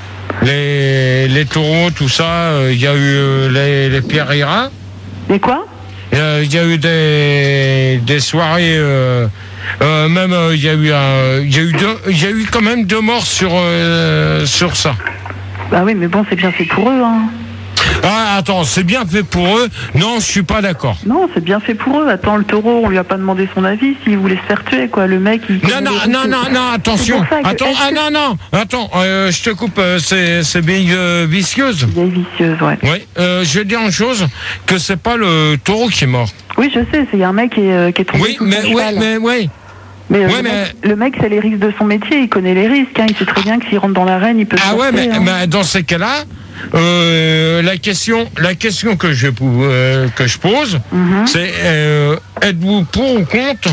[SPEAKER 2] les les taureaux, tout ça, il y a eu euh, les les pierriras.
[SPEAKER 3] Et quoi?
[SPEAKER 2] Il y a eu des des soirées. Euh, euh, même il y a eu un, il y a eu deux, il y a eu quand même deux morts sur euh, sur ça.
[SPEAKER 3] Bah oui, mais bon, c'est bien fait pour eux, hein.
[SPEAKER 2] Ah, attends, c'est bien fait pour eux. Non, je suis pas d'accord.
[SPEAKER 3] Non, c'est bien fait pour eux. Attends, le taureau, on lui a pas demandé son avis s'il voulait se faire tuer, quoi. Le mec, il...
[SPEAKER 2] Non, non, non, non, non, attention.
[SPEAKER 3] C'est pour ça que-
[SPEAKER 2] Attends,
[SPEAKER 3] est-ce
[SPEAKER 2] ah
[SPEAKER 3] que-
[SPEAKER 2] non, non, attends, euh, je te coupe, euh, c'est c'est bien euh, vicieuse.
[SPEAKER 3] Vieille vicieuse, ouais.
[SPEAKER 2] Oui, euh, je vais dire une chose, que c'est pas le taureau qui est mort.
[SPEAKER 10] Oui, je sais, c'est un mec qui est, euh, qui est tombé
[SPEAKER 2] Oui,
[SPEAKER 10] sous
[SPEAKER 2] mais,
[SPEAKER 10] son
[SPEAKER 2] ouais,
[SPEAKER 10] cheval.
[SPEAKER 2] mais, ouais.
[SPEAKER 10] Mais, euh,
[SPEAKER 2] Ouais,
[SPEAKER 10] le,
[SPEAKER 2] mais-
[SPEAKER 10] Mec, le mec, c'est les risques de son métier, il connaît les risques, hein, il sait très bien que s'il rentre dans l'arène, il peut se
[SPEAKER 2] Ah ouais,
[SPEAKER 10] porter,
[SPEAKER 2] mais,
[SPEAKER 10] hein.
[SPEAKER 2] mais dans ces cas-là, euh, la question, la question que je pou- euh, que je pose,
[SPEAKER 10] Mhm.
[SPEAKER 2] c'est euh, êtes-vous pour ou contre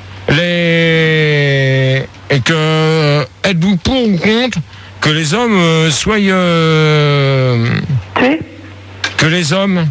[SPEAKER 2] les et que êtes-vous pour ou contre que les hommes euh, soient euh,
[SPEAKER 10] Tués
[SPEAKER 2] que les hommes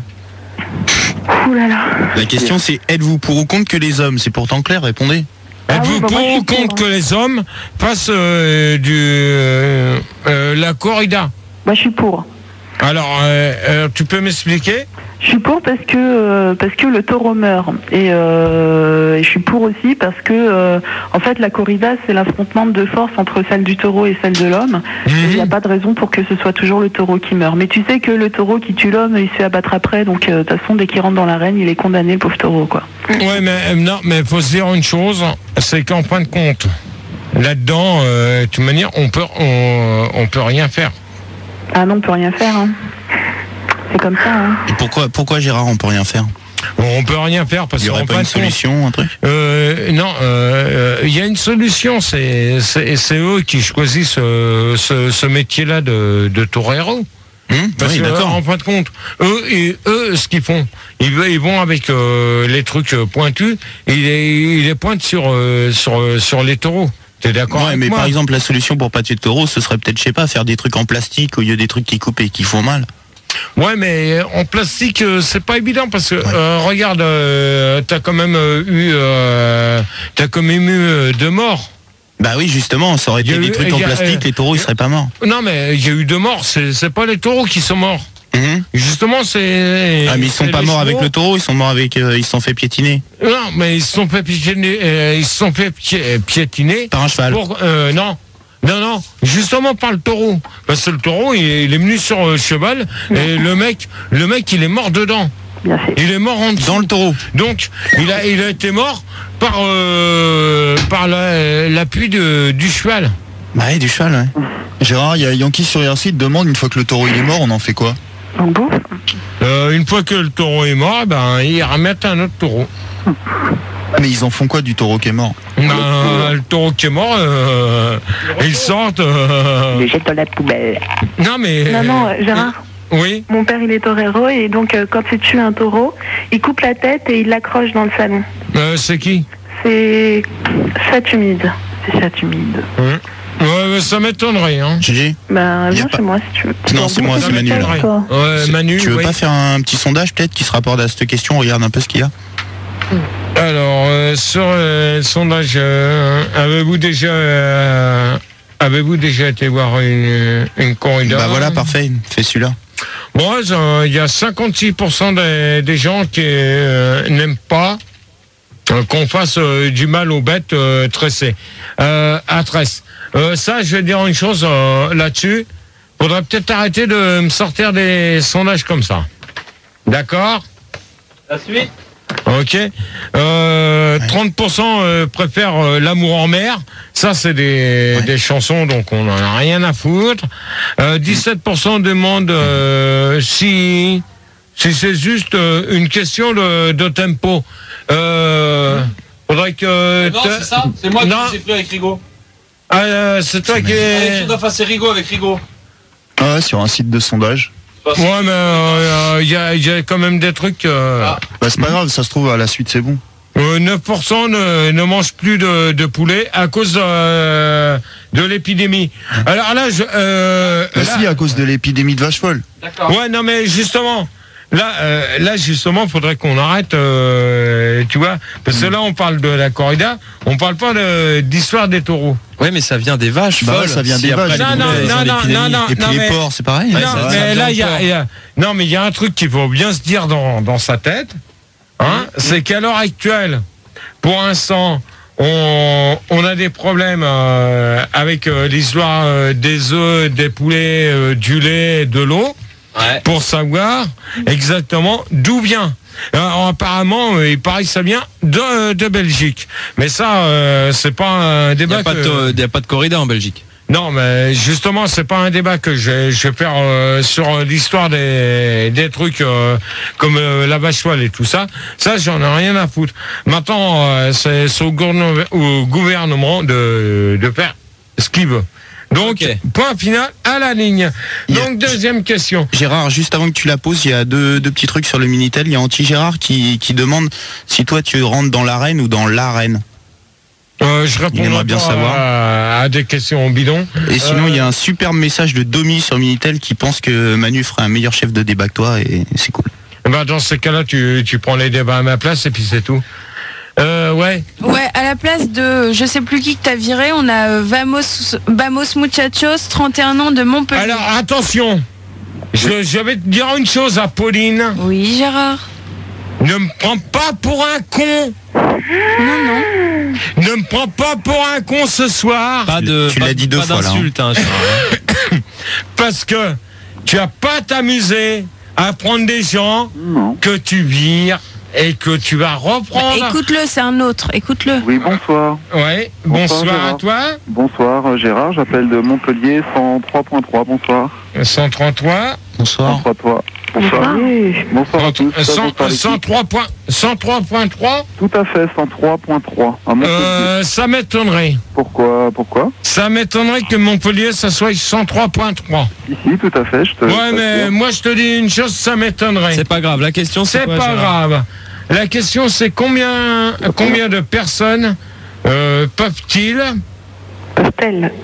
[SPEAKER 10] Ouh là là.
[SPEAKER 9] La question c'est êtes-vous pour ou contre que les hommes? C'est pourtant clair, répondez.
[SPEAKER 10] Ah
[SPEAKER 2] êtes-vous
[SPEAKER 10] oui, bah
[SPEAKER 2] pour
[SPEAKER 10] moi, je suis
[SPEAKER 2] ou contre
[SPEAKER 10] pour,
[SPEAKER 2] que les hommes fassent euh, du euh, euh, la corrida?
[SPEAKER 10] Moi, je suis pour.
[SPEAKER 2] Alors, euh, euh, tu peux m'expliquer?
[SPEAKER 10] Je suis pour parce que euh, parce que le taureau meurt et, euh, et je suis pour aussi parce que euh, en fait la corrida c'est l'affrontement de force entre celle du taureau et celle de l'homme. Et il n'y a pas de raison pour que ce soit toujours le taureau qui meurt. Mais tu sais que le taureau qui tue l'homme il se fait abattre après, donc euh, de toute façon dès qu'il rentre dans l'arène il est condamné, le pauvre taureau quoi.
[SPEAKER 2] Ouais, mais euh, non, mais il faut se dire une chose, c'est qu'en fin de compte, là-dedans, euh, de toute manière, on peut on, on peut rien faire.
[SPEAKER 10] Ah non, on peut rien faire. Hein. C'est comme ça. Hein.
[SPEAKER 9] Et pourquoi, pourquoi Gérard, on peut rien faire?
[SPEAKER 2] On peut rien faire parce
[SPEAKER 9] Il y aurait
[SPEAKER 2] qu'en
[SPEAKER 9] pas
[SPEAKER 2] fin
[SPEAKER 9] une
[SPEAKER 2] de compte,
[SPEAKER 9] solution, un truc?
[SPEAKER 2] Euh, non, euh, il y a une solution, c'est c'est c'est eux qui choisissent euh, ce, ce métier-là de, de torero.
[SPEAKER 9] Hum
[SPEAKER 2] Parce
[SPEAKER 9] oui,
[SPEAKER 2] que,
[SPEAKER 9] d'accord.
[SPEAKER 2] en fin de compte, eux, et, eux ce qu'ils font, ils, ils vont avec euh, les trucs euh, pointus, et ils les, ils les pointent sur, euh, sur, euh, sur les taureaux. T'es d'accord
[SPEAKER 9] Ouais,
[SPEAKER 2] avec
[SPEAKER 9] mais
[SPEAKER 2] moi?
[SPEAKER 9] par exemple, la solution pour pas tuer de taureau, ce serait peut-être, je sais pas, faire des trucs en plastique au lieu des trucs qui coupent et qui font mal.
[SPEAKER 2] Ouais, mais en plastique, euh, c'est pas évident parce que euh, regarde, euh, t'as quand même euh, eu, euh, t'as quand même eu euh, deux morts.
[SPEAKER 9] Bah oui, justement, ça aurait
[SPEAKER 2] Il y
[SPEAKER 9] été
[SPEAKER 2] a
[SPEAKER 9] des
[SPEAKER 2] eu-
[SPEAKER 9] trucs
[SPEAKER 2] il
[SPEAKER 9] en
[SPEAKER 2] y a-
[SPEAKER 9] plastique,
[SPEAKER 2] euh,
[SPEAKER 9] les taureaux, ils seraient pas morts.
[SPEAKER 2] Non, mais il y a eu deux morts. C'est c'est pas les taureaux qui sont morts.
[SPEAKER 9] Mhm.
[SPEAKER 2] Justement, c'est.
[SPEAKER 9] Ah, mais ils sont
[SPEAKER 2] c'est
[SPEAKER 9] pas
[SPEAKER 2] les
[SPEAKER 9] morts avec
[SPEAKER 2] chevaux.
[SPEAKER 9] le taureau, ils sont morts avec, euh, ils se sont fait piétiner.
[SPEAKER 2] Non, mais ils se sont fait piétiner. euh, ils se sont fait pié- piétiner.
[SPEAKER 9] Par un cheval.
[SPEAKER 2] Pour, euh, non. Non, non, justement par le taureau. Parce que le taureau, il est, il est venu sur le cheval et le mec, le mec, il est mort dedans.
[SPEAKER 10] Bien fait.
[SPEAKER 2] Il est mort en dessous.
[SPEAKER 9] Dans le taureau.
[SPEAKER 2] Donc, il a, il a été mort par, euh, par la- l'appui de- du cheval.
[SPEAKER 9] Bah ouais, du cheval, ouais.
[SPEAKER 11] Gérard, il y a Yankee sur R C, te demande une fois que le taureau il est mort, on en fait quoi?
[SPEAKER 10] On bouffe.
[SPEAKER 2] Euh, une fois que le taureau est mort, ben, ils remettent un autre taureau.
[SPEAKER 11] Mais ils en font quoi du taureau qui est mort?
[SPEAKER 2] Ben, le taureau qui est mort, euh, ils sortent. euh,
[SPEAKER 10] Le jette dans la poubelle.
[SPEAKER 2] Non, mais.
[SPEAKER 10] Non, non, euh, Gérard.
[SPEAKER 2] Oui.
[SPEAKER 10] Mon père, il est torero et donc euh, quand il tue un taureau, il coupe la tête et il l'accroche dans le salon.
[SPEAKER 2] Euh, c'est qui?
[SPEAKER 10] C'est Satumide. C'est Satumide.
[SPEAKER 2] Ouais. Ouais, ça m'étonnerait, hein.
[SPEAKER 9] Gigi?
[SPEAKER 10] Ben,
[SPEAKER 9] Y a
[SPEAKER 10] viens
[SPEAKER 9] pas-
[SPEAKER 10] chez moi si tu veux.
[SPEAKER 9] Non, c'est moi,
[SPEAKER 2] Ça
[SPEAKER 9] c'est Manu, là.
[SPEAKER 2] m'étonnerait.
[SPEAKER 10] Toi.
[SPEAKER 2] Ouais, Manu,
[SPEAKER 9] Tu veux
[SPEAKER 2] oui.
[SPEAKER 9] pas faire un petit sondage peut-être qui se rapporte à cette question? Regarde un peu ce qu'il y a.
[SPEAKER 2] Alors, euh, sur euh, le sondage, euh, avez-vous déjà, euh, avez-vous déjà été voir une, une corrida?
[SPEAKER 9] Bah voilà, parfait, fais celui-là.
[SPEAKER 2] Moi, euh, il y a cinquante-six pour cent des, des gens qui euh, n'aiment pas euh, qu'on fasse euh, du mal aux bêtes euh, tressées, euh, à tresse. Euh, ça, je vais dire une chose euh, là-dessus. Faudrait peut-être arrêter de me sortir des sondages comme ça. D'accord?
[SPEAKER 5] La suite?
[SPEAKER 2] Ok. Euh, trente pour cent euh, préfèrent euh, l'amour en mer. Ça, c'est des,
[SPEAKER 9] Ouais.
[SPEAKER 2] des chansons, donc on n'en a rien à foutre. Euh, dix-sept pour cent demandent euh, si, si c'est juste euh, une question de, de tempo. Euh, faudrait que...
[SPEAKER 5] Non,
[SPEAKER 2] te-
[SPEAKER 5] c'est ça? C'est moi
[SPEAKER 2] Non.
[SPEAKER 5] qui les ai pris avec Rigaud.
[SPEAKER 2] Ah, euh, c'est toi qui...
[SPEAKER 5] Allez, tu dois faire c'est Rigaud avec Rigaud.
[SPEAKER 11] Ah ouais, sur un site de sondage.
[SPEAKER 2] Ouais, mais il euh, y, a, y a quand même des trucs... euh,
[SPEAKER 5] Ah.
[SPEAKER 11] Bah c'est pas grave, ça se trouve à la suite c'est bon.
[SPEAKER 2] Euh, neuf pour cent ne, ne mangent plus de, de poulet à cause euh, de l'épidémie. Alors là, je... Euh,
[SPEAKER 11] Bah
[SPEAKER 2] là-
[SPEAKER 11] si, à cause de l'épidémie de vache folle.
[SPEAKER 5] D'accord.
[SPEAKER 2] ouais, non, mais justement, là, euh, là justement, faudrait qu'on arrête, euh, tu vois, parce que là, on parle de la corrida, on parle pas de- d'histoire des taureaux.
[SPEAKER 6] Ouais, mais ça vient des vaches.
[SPEAKER 11] Bah ouais,
[SPEAKER 6] folles.
[SPEAKER 11] ça vient
[SPEAKER 6] Si
[SPEAKER 11] des
[SPEAKER 6] après,
[SPEAKER 11] vaches.
[SPEAKER 6] les
[SPEAKER 2] Non, non,
[SPEAKER 6] poulets, ils
[SPEAKER 2] non,
[SPEAKER 6] ont
[SPEAKER 2] non,
[SPEAKER 6] l'épidémie.
[SPEAKER 2] non, non.
[SPEAKER 9] Et puis les
[SPEAKER 2] mais-
[SPEAKER 9] porcs, c'est pareil.
[SPEAKER 2] Non,
[SPEAKER 11] ça va,
[SPEAKER 2] mais
[SPEAKER 6] ça
[SPEAKER 2] là,
[SPEAKER 6] vient
[SPEAKER 2] il y a,
[SPEAKER 6] encore.
[SPEAKER 2] il y a- non, mais il y a un truc qu'il faut bien se dire dans, dans sa tête, hein, c'est qu'à l'heure actuelle, pour l'instant, on, on a des problèmes euh, avec euh, l'histoire euh, des œufs, des poulets, euh, du lait, de l'eau,
[SPEAKER 5] Ouais.
[SPEAKER 2] pour savoir exactement d'où vient. Alors, apparemment, euh, il paraît que ça vient de, de Belgique. Mais ça, euh, c'est pas un
[SPEAKER 6] Il n'y
[SPEAKER 2] débat
[SPEAKER 6] a, pas
[SPEAKER 2] que-
[SPEAKER 6] de- il y a pas de corrida en Belgique.
[SPEAKER 2] Non, mais justement, c'est pas un débat que je, je vais faire euh, sur l'histoire des, des trucs euh, comme euh, la vache folle et tout ça. Ça, j'en ai rien à foutre. Maintenant, euh, c'est, c'est au, gourno- au gouvernement de, de faire ce qu'il veut. Donc, okay. Point final à la ligne. Donc, deuxième question.
[SPEAKER 9] Gérard, juste avant que tu la poses, il y a deux, deux petits trucs sur le Minitel. Il y a Anti-Gérard qui, qui demande si toi, tu rentres dans l'arène ou dans l'arène.
[SPEAKER 2] Euh, je réponds bien savoir. À, à des questions bidons.
[SPEAKER 9] Et sinon, il
[SPEAKER 2] euh...
[SPEAKER 9] y a un superbe message de Domi sur Minitel qui pense que Manu ferait un meilleur chef de débat que toi et c'est cool.
[SPEAKER 2] Ben, dans ces cas-là, tu, tu prends les débats à ma place et puis c'est tout. Euh, ouais.
[SPEAKER 7] Ouais, à la place de je sais plus qui que t'as viré, on a euh, Vamos, Vamos Muchachos, trente et un ans de Montpellier.
[SPEAKER 2] Alors, attention, je, je vais te dire une chose à Pauline.
[SPEAKER 7] Oui, Gérard.
[SPEAKER 2] Ne me prends pas pour un con.
[SPEAKER 7] Non, non.
[SPEAKER 2] Ne me prends pas pour un con ce soir.
[SPEAKER 9] Pas de, tu pas, l'as dit deux
[SPEAKER 6] pas
[SPEAKER 9] fois
[SPEAKER 6] d'insulte,
[SPEAKER 9] là.
[SPEAKER 6] Hein,
[SPEAKER 2] parce que tu vas pas t'amuser à prendre des gens non. que tu vires et que tu vas reprendre.
[SPEAKER 7] Bah, écoute-le, c'est un autre. Écoute-le.
[SPEAKER 1] Oui, bonsoir.
[SPEAKER 2] Ouais, bonsoir, bonsoir à toi.
[SPEAKER 1] Bonsoir Gérard, j'appelle de Montpellier cent trois point trois. Bonsoir.
[SPEAKER 2] cent trente-trois.
[SPEAKER 9] Bonsoir.
[SPEAKER 1] cent trente-trois. Bonsoir. Oui. Bonsoir à tous.
[SPEAKER 2] cent trois point trois.
[SPEAKER 1] Tout à fait, cent trois point trois.
[SPEAKER 2] Euh, ça m'étonnerait.
[SPEAKER 1] Pourquoi Pourquoi
[SPEAKER 2] Ça m'étonnerait que Montpellier, ça soit cent trois point trois.
[SPEAKER 1] Ici, tout à fait. Je te
[SPEAKER 2] ouais, mais moi, je te dis une chose, ça m'étonnerait.
[SPEAKER 6] C'est pas grave. La question, c'est,
[SPEAKER 2] c'est
[SPEAKER 6] quoi,
[SPEAKER 2] pas
[SPEAKER 6] Gérard
[SPEAKER 2] grave. La question, c'est combien, combien de personnes euh, peuvent-ils
[SPEAKER 10] Peuvent-elles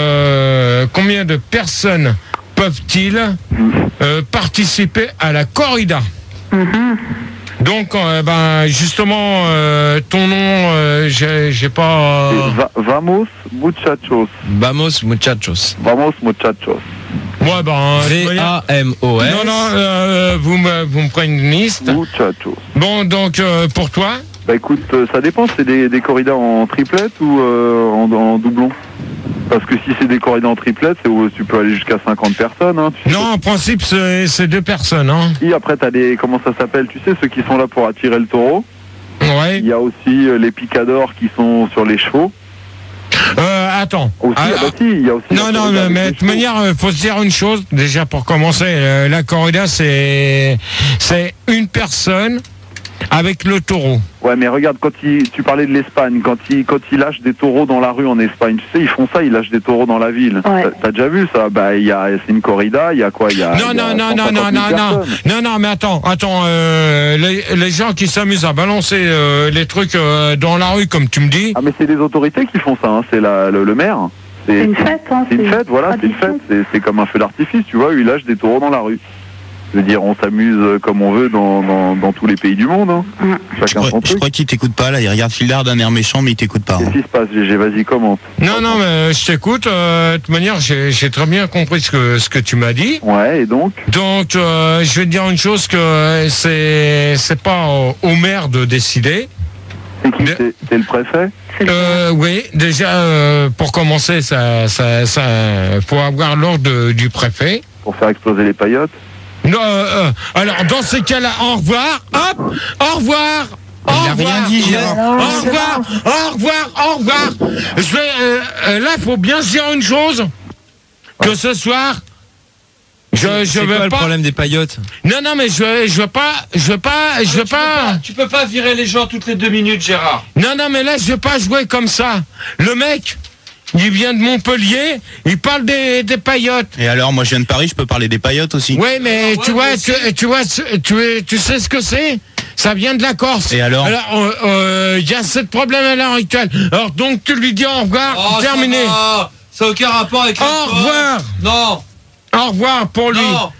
[SPEAKER 2] euh, Combien de personnes peuvent-ils euh, participer à la corrida?
[SPEAKER 10] Mm-hmm.
[SPEAKER 2] Donc, euh, ben, justement, euh, ton nom, euh, j'ai, j'ai pas... Euh...
[SPEAKER 1] Va- Vamos Muchachos.
[SPEAKER 6] Vamos Muchachos.
[SPEAKER 1] Vamos Muchachos.
[SPEAKER 2] Ouais, ben...
[SPEAKER 6] V A M O S.
[SPEAKER 2] Non, non, euh, vous, me, vous me prenez une liste.
[SPEAKER 1] Muchachos.
[SPEAKER 2] Bon, donc, euh, pour toi?
[SPEAKER 1] Bah écoute, euh, ça dépend, c'est des, des corridas en triplette ou euh, en, en doublon? Parce que si c'est des corridas en triplette, c'est où tu peux aller jusqu'à cinquante personnes. Hein, tu
[SPEAKER 2] non,
[SPEAKER 1] sais.
[SPEAKER 2] En principe, c'est, c'est deux personnes. Hein.
[SPEAKER 1] Et après, t'as des... Comment ça s'appelle? Tu sais, ceux qui sont là pour attirer le taureau.
[SPEAKER 2] Ouais.
[SPEAKER 1] Il y a aussi euh, les picadors qui sont sur les chevaux.
[SPEAKER 2] Euh, attends.
[SPEAKER 1] Aussi, ah, bah si, il y a aussi
[SPEAKER 2] non, non, mais, mais de toute manière, il faut se dire une chose. Déjà, pour commencer, euh, la corrida, c'est, c'est une personne avec le taureau.
[SPEAKER 1] Ouais, mais regarde, quand il, tu parlais de l'Espagne, quand ils quand ils lâchent des taureaux dans la rue en Espagne, tu sais, ils font ça, ils lâchent des taureaux dans la ville. Ouais. T'as, t'as déjà vu ça? Bah, il y a, c'est une corrida, il y a quoi? Il y a,
[SPEAKER 2] non,
[SPEAKER 1] il y a
[SPEAKER 2] non, non, non, non, non, non, non, non, mais attends, attends, euh, les, les gens qui s'amusent à balancer euh, les trucs euh, dans la rue, comme tu me dis.
[SPEAKER 1] Ah, mais c'est les autorités qui font ça, hein, c'est la, le, le maire.
[SPEAKER 10] C'est, c'est une fête, hein.
[SPEAKER 1] C'est une fête, voilà, c'est une fête. C'est, c'est comme un feu d'artifice, tu vois, ils lâchent des taureaux dans la rue. Je veux dire, on s'amuse comme on veut dans, dans, dans tous les pays du monde. Hein. Mmh. Chacun
[SPEAKER 9] je crois,
[SPEAKER 1] son truc.
[SPEAKER 9] Je crois qu'il t'écoute pas, là. Il regarde Philard d'un air méchant, mais il t'écoute pas.
[SPEAKER 1] Qu'est-ce
[SPEAKER 9] hein.
[SPEAKER 1] qui se passe, G G? Vas-y, commente.
[SPEAKER 2] Non, non, mais je t'écoute. Euh, de toute manière, j'ai, j'ai très bien compris ce que, ce que tu m'as dit.
[SPEAKER 1] Ouais, et donc
[SPEAKER 2] Donc, euh, je vais te dire une chose, que c'est, c'est pas au, au maire de décider.
[SPEAKER 1] C'est qui? C'est, c'est le préfet?
[SPEAKER 2] Euh, oui, déjà, euh, pour commencer, ça, ça, ça, faut avoir l'ordre de, du préfet.
[SPEAKER 1] Pour faire exploser les paillotes?
[SPEAKER 2] Non, euh, euh, alors, dans ces cas-là, au revoir, hop, au revoir. Au
[SPEAKER 9] Il n'a rien dit, Gérard.
[SPEAKER 2] Au revoir, au revoir, au revoir. Je vais, euh, euh, là, il faut bien se dire une chose, que ce soir, je, je
[SPEAKER 6] c'est
[SPEAKER 2] veux
[SPEAKER 6] quoi
[SPEAKER 2] pas...
[SPEAKER 6] le problème des paillotes?
[SPEAKER 2] Non, non, mais je, je veux pas, je veux pas, je veux
[SPEAKER 5] tu
[SPEAKER 2] pas...
[SPEAKER 5] Peux pas... Tu peux pas virer les gens toutes les deux minutes, Gérard.
[SPEAKER 2] Non, non, mais là, je vais pas jouer comme ça. Le mec, il vient de Montpellier, il parle des, des paillotes.
[SPEAKER 9] Et alors, moi je viens de Paris, je peux parler des paillotes aussi.
[SPEAKER 2] Oui, mais
[SPEAKER 5] ah, ouais,
[SPEAKER 2] tu, vois, tu, tu vois, tu, tu sais ce que c'est? Ça vient de la Corse.
[SPEAKER 9] Et alors?
[SPEAKER 2] Alors, il euh, euh, y a ce problème à l'heure actuelle. Alors, donc, tu lui dis au revoir,
[SPEAKER 5] oh,
[SPEAKER 2] terminé.
[SPEAKER 5] Ça n'a aucun rapport avec la
[SPEAKER 2] Au revoir.
[SPEAKER 5] Non.
[SPEAKER 2] Au revoir pour lui.
[SPEAKER 5] Non.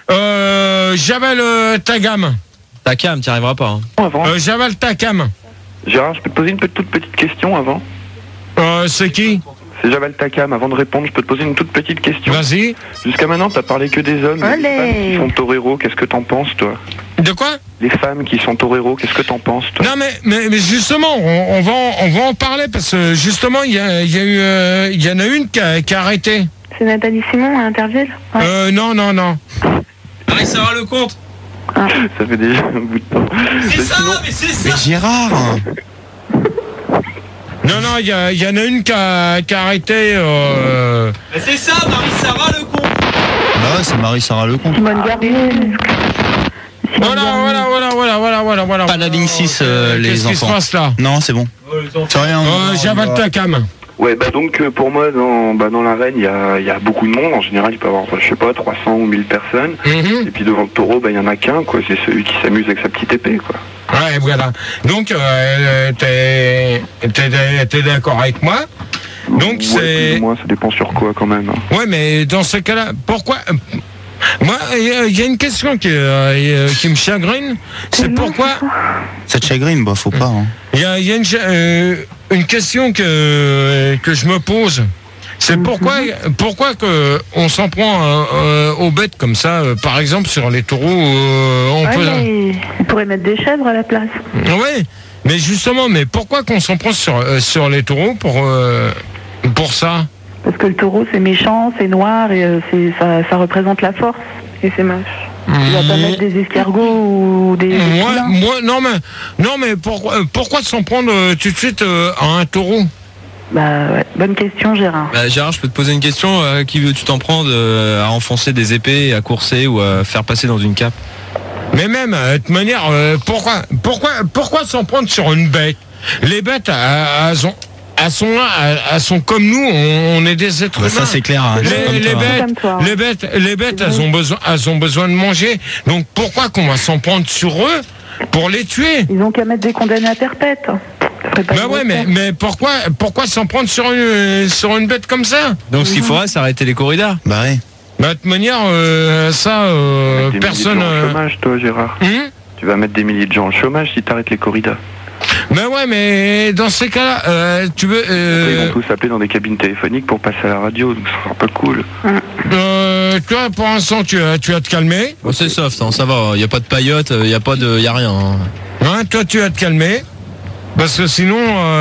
[SPEAKER 2] Euh, j'avale euh, ta gamme.
[SPEAKER 6] Ta cam, t'y arriveras pas. Hein.
[SPEAKER 2] Euh, j'avale ta cam.
[SPEAKER 4] Gérard, je peux te poser une toute petite question avant?
[SPEAKER 2] Euh, c'est qui?
[SPEAKER 4] C'est Javal Takam. Avant de répondre, je peux te poser une toute petite question.
[SPEAKER 2] Vas-y.
[SPEAKER 4] Jusqu'à maintenant, t'as parlé que des hommes.
[SPEAKER 10] Allez.
[SPEAKER 4] Les femmes qui sont toreros, qu'est-ce que t'en penses, toi?
[SPEAKER 2] De quoi?
[SPEAKER 4] Les femmes qui sont toreros, qu'est-ce que t'en penses, toi?
[SPEAKER 2] Non, mais, mais, mais justement, on, on, va en, on va en parler parce que justement, il y, a, y, a eu, euh, y en a une qui a, qui a arrêté.
[SPEAKER 10] C'est Nathalie Simon à Interville?
[SPEAKER 2] Ouais. Euh, non, non, non.
[SPEAKER 5] Marie Sarah Lecomte.
[SPEAKER 10] Ah.
[SPEAKER 4] Ça fait déjà un bout de temps.
[SPEAKER 5] C'est
[SPEAKER 4] Mais
[SPEAKER 5] ça,
[SPEAKER 4] sinon...
[SPEAKER 5] mais c'est ça.
[SPEAKER 9] Mais Gérard
[SPEAKER 2] Non, Non, non, il y, y en a une qui a, qui a arrêté. Euh...
[SPEAKER 5] Mais c'est ça, Marie-Sarah Lecomte.
[SPEAKER 11] Bah ouais, c'est Marie-Sarah Lecomte.
[SPEAKER 10] Simone Garnier.
[SPEAKER 2] Voilà, voilà, voilà, voilà, voilà, voilà, voilà.
[SPEAKER 9] Pas la ligne six, euh, les
[SPEAKER 2] Qu'est-ce
[SPEAKER 9] enfants.
[SPEAKER 2] qui se passe là?
[SPEAKER 9] Non, c'est bon.
[SPEAKER 11] C'est rien.
[SPEAKER 2] Euh, J'avale ta cam.
[SPEAKER 4] Ouais, bah donc euh, pour moi, dans, bah, dans l'arène, il y a, il y a beaucoup de monde. En général, il peut y avoir, je sais pas, trois cents ou mille personnes.
[SPEAKER 2] Mm-hmm.
[SPEAKER 4] Et puis devant le taureau, bah, il y en a qu'un, quoi. C'est celui qui s'amuse avec sa petite épée, quoi.
[SPEAKER 2] Ouais, voilà. Donc, euh, t'es t'es- t'es d'accord avec moi? Donc,
[SPEAKER 4] Ouais, plus
[SPEAKER 2] c'est.
[SPEAKER 4] ou moins, ça dépend sur quoi, quand même.
[SPEAKER 2] Ouais, mais dans ce cas-là, pourquoi. Moi, il y a une question qui, euh, qui me chagrine. C'est pourquoi.
[SPEAKER 9] Ça te chagrine, bah faut pas. Hein.
[SPEAKER 2] Il y a, il y a une, euh, une question que, que je me pose. C'est pourquoi, pourquoi que on s'en prend euh, euh, aux bêtes comme ça, euh, par exemple sur les taureaux, euh, on
[SPEAKER 10] Ouais,
[SPEAKER 2] peut.
[SPEAKER 10] mais on pourrait mettre des chèvres à la place.
[SPEAKER 2] Oui, mais justement, mais pourquoi qu'on s'en prend sur, euh, sur les taureaux pour, euh, pour ça?
[SPEAKER 10] Parce que le taureau, c'est méchant, c'est noir et euh, c'est, ça, ça représente la force. Et c'est moche. Tu vas pas mettre des escargots ou des. des
[SPEAKER 2] Moi,
[SPEAKER 10] poulains.
[SPEAKER 2] moi, non mais, non mais pourquoi, pourquoi s'en prendre euh, tout de suite euh, à un taureau?
[SPEAKER 10] Bah ouais, bonne question, Gérard.
[SPEAKER 6] Bah, Gérard, je peux te poser une question. À qui veux-tu t'en prendre euh, à enfoncer des épées, à courser ou à faire passer dans une cape?
[SPEAKER 2] Mais même, euh, de toute manière, euh, pourquoi, pourquoi, pourquoi s'en prendre sur une bête? Les bêtes, elles, elles ont, elles sont là, elles, elles sont comme nous, on, on est des êtres
[SPEAKER 9] Bah,
[SPEAKER 2] humains.
[SPEAKER 9] ça c'est clair. Hein, c'est comme
[SPEAKER 2] Les, les
[SPEAKER 9] toi, hein.
[SPEAKER 2] bêtes,
[SPEAKER 10] Comme toi, hein.
[SPEAKER 2] les bêtes, les bêtes, elles ont besoin, elles ont besoin de manger. Donc pourquoi qu'on va s'en prendre sur eux pour les tuer?
[SPEAKER 10] Ils ont qu'à mettre des condamnés à perpète. Ça ferait pas
[SPEAKER 2] Bah
[SPEAKER 10] de
[SPEAKER 2] ouais, mais,
[SPEAKER 10] refaire.
[SPEAKER 2] mais pourquoi, pourquoi s'en prendre sur une, sur une bête comme ça?
[SPEAKER 6] Donc ce qu'il faudrait, c'est arrêter les corridas.
[SPEAKER 9] Bah ouais.
[SPEAKER 2] Bah de toute manière, euh, ça, euh,
[SPEAKER 4] Des
[SPEAKER 2] personne.
[SPEAKER 4] milliers de gens
[SPEAKER 2] euh,
[SPEAKER 4] au chômage, toi, Gérard.
[SPEAKER 2] hum
[SPEAKER 4] Tu vas mettre des milliers de gens au chômage si t'arrêtes les corridas.
[SPEAKER 2] Ben ouais, mais dans ces cas-là, euh, tu veux.
[SPEAKER 4] Après,
[SPEAKER 2] Euh,
[SPEAKER 4] ils vont tous appeler dans des cabines téléphoniques pour passer à la radio, donc ça sera un peu cool.
[SPEAKER 2] euh, toi, pour l'instant, tu, as- tu vas te calmer.
[SPEAKER 6] Bon, c'est soft, hein, ça va. Y a pas de paillotes, y a pas de, y a rien. Hein.
[SPEAKER 2] Hein, toi, tu vas te calmer. Parce que sinon,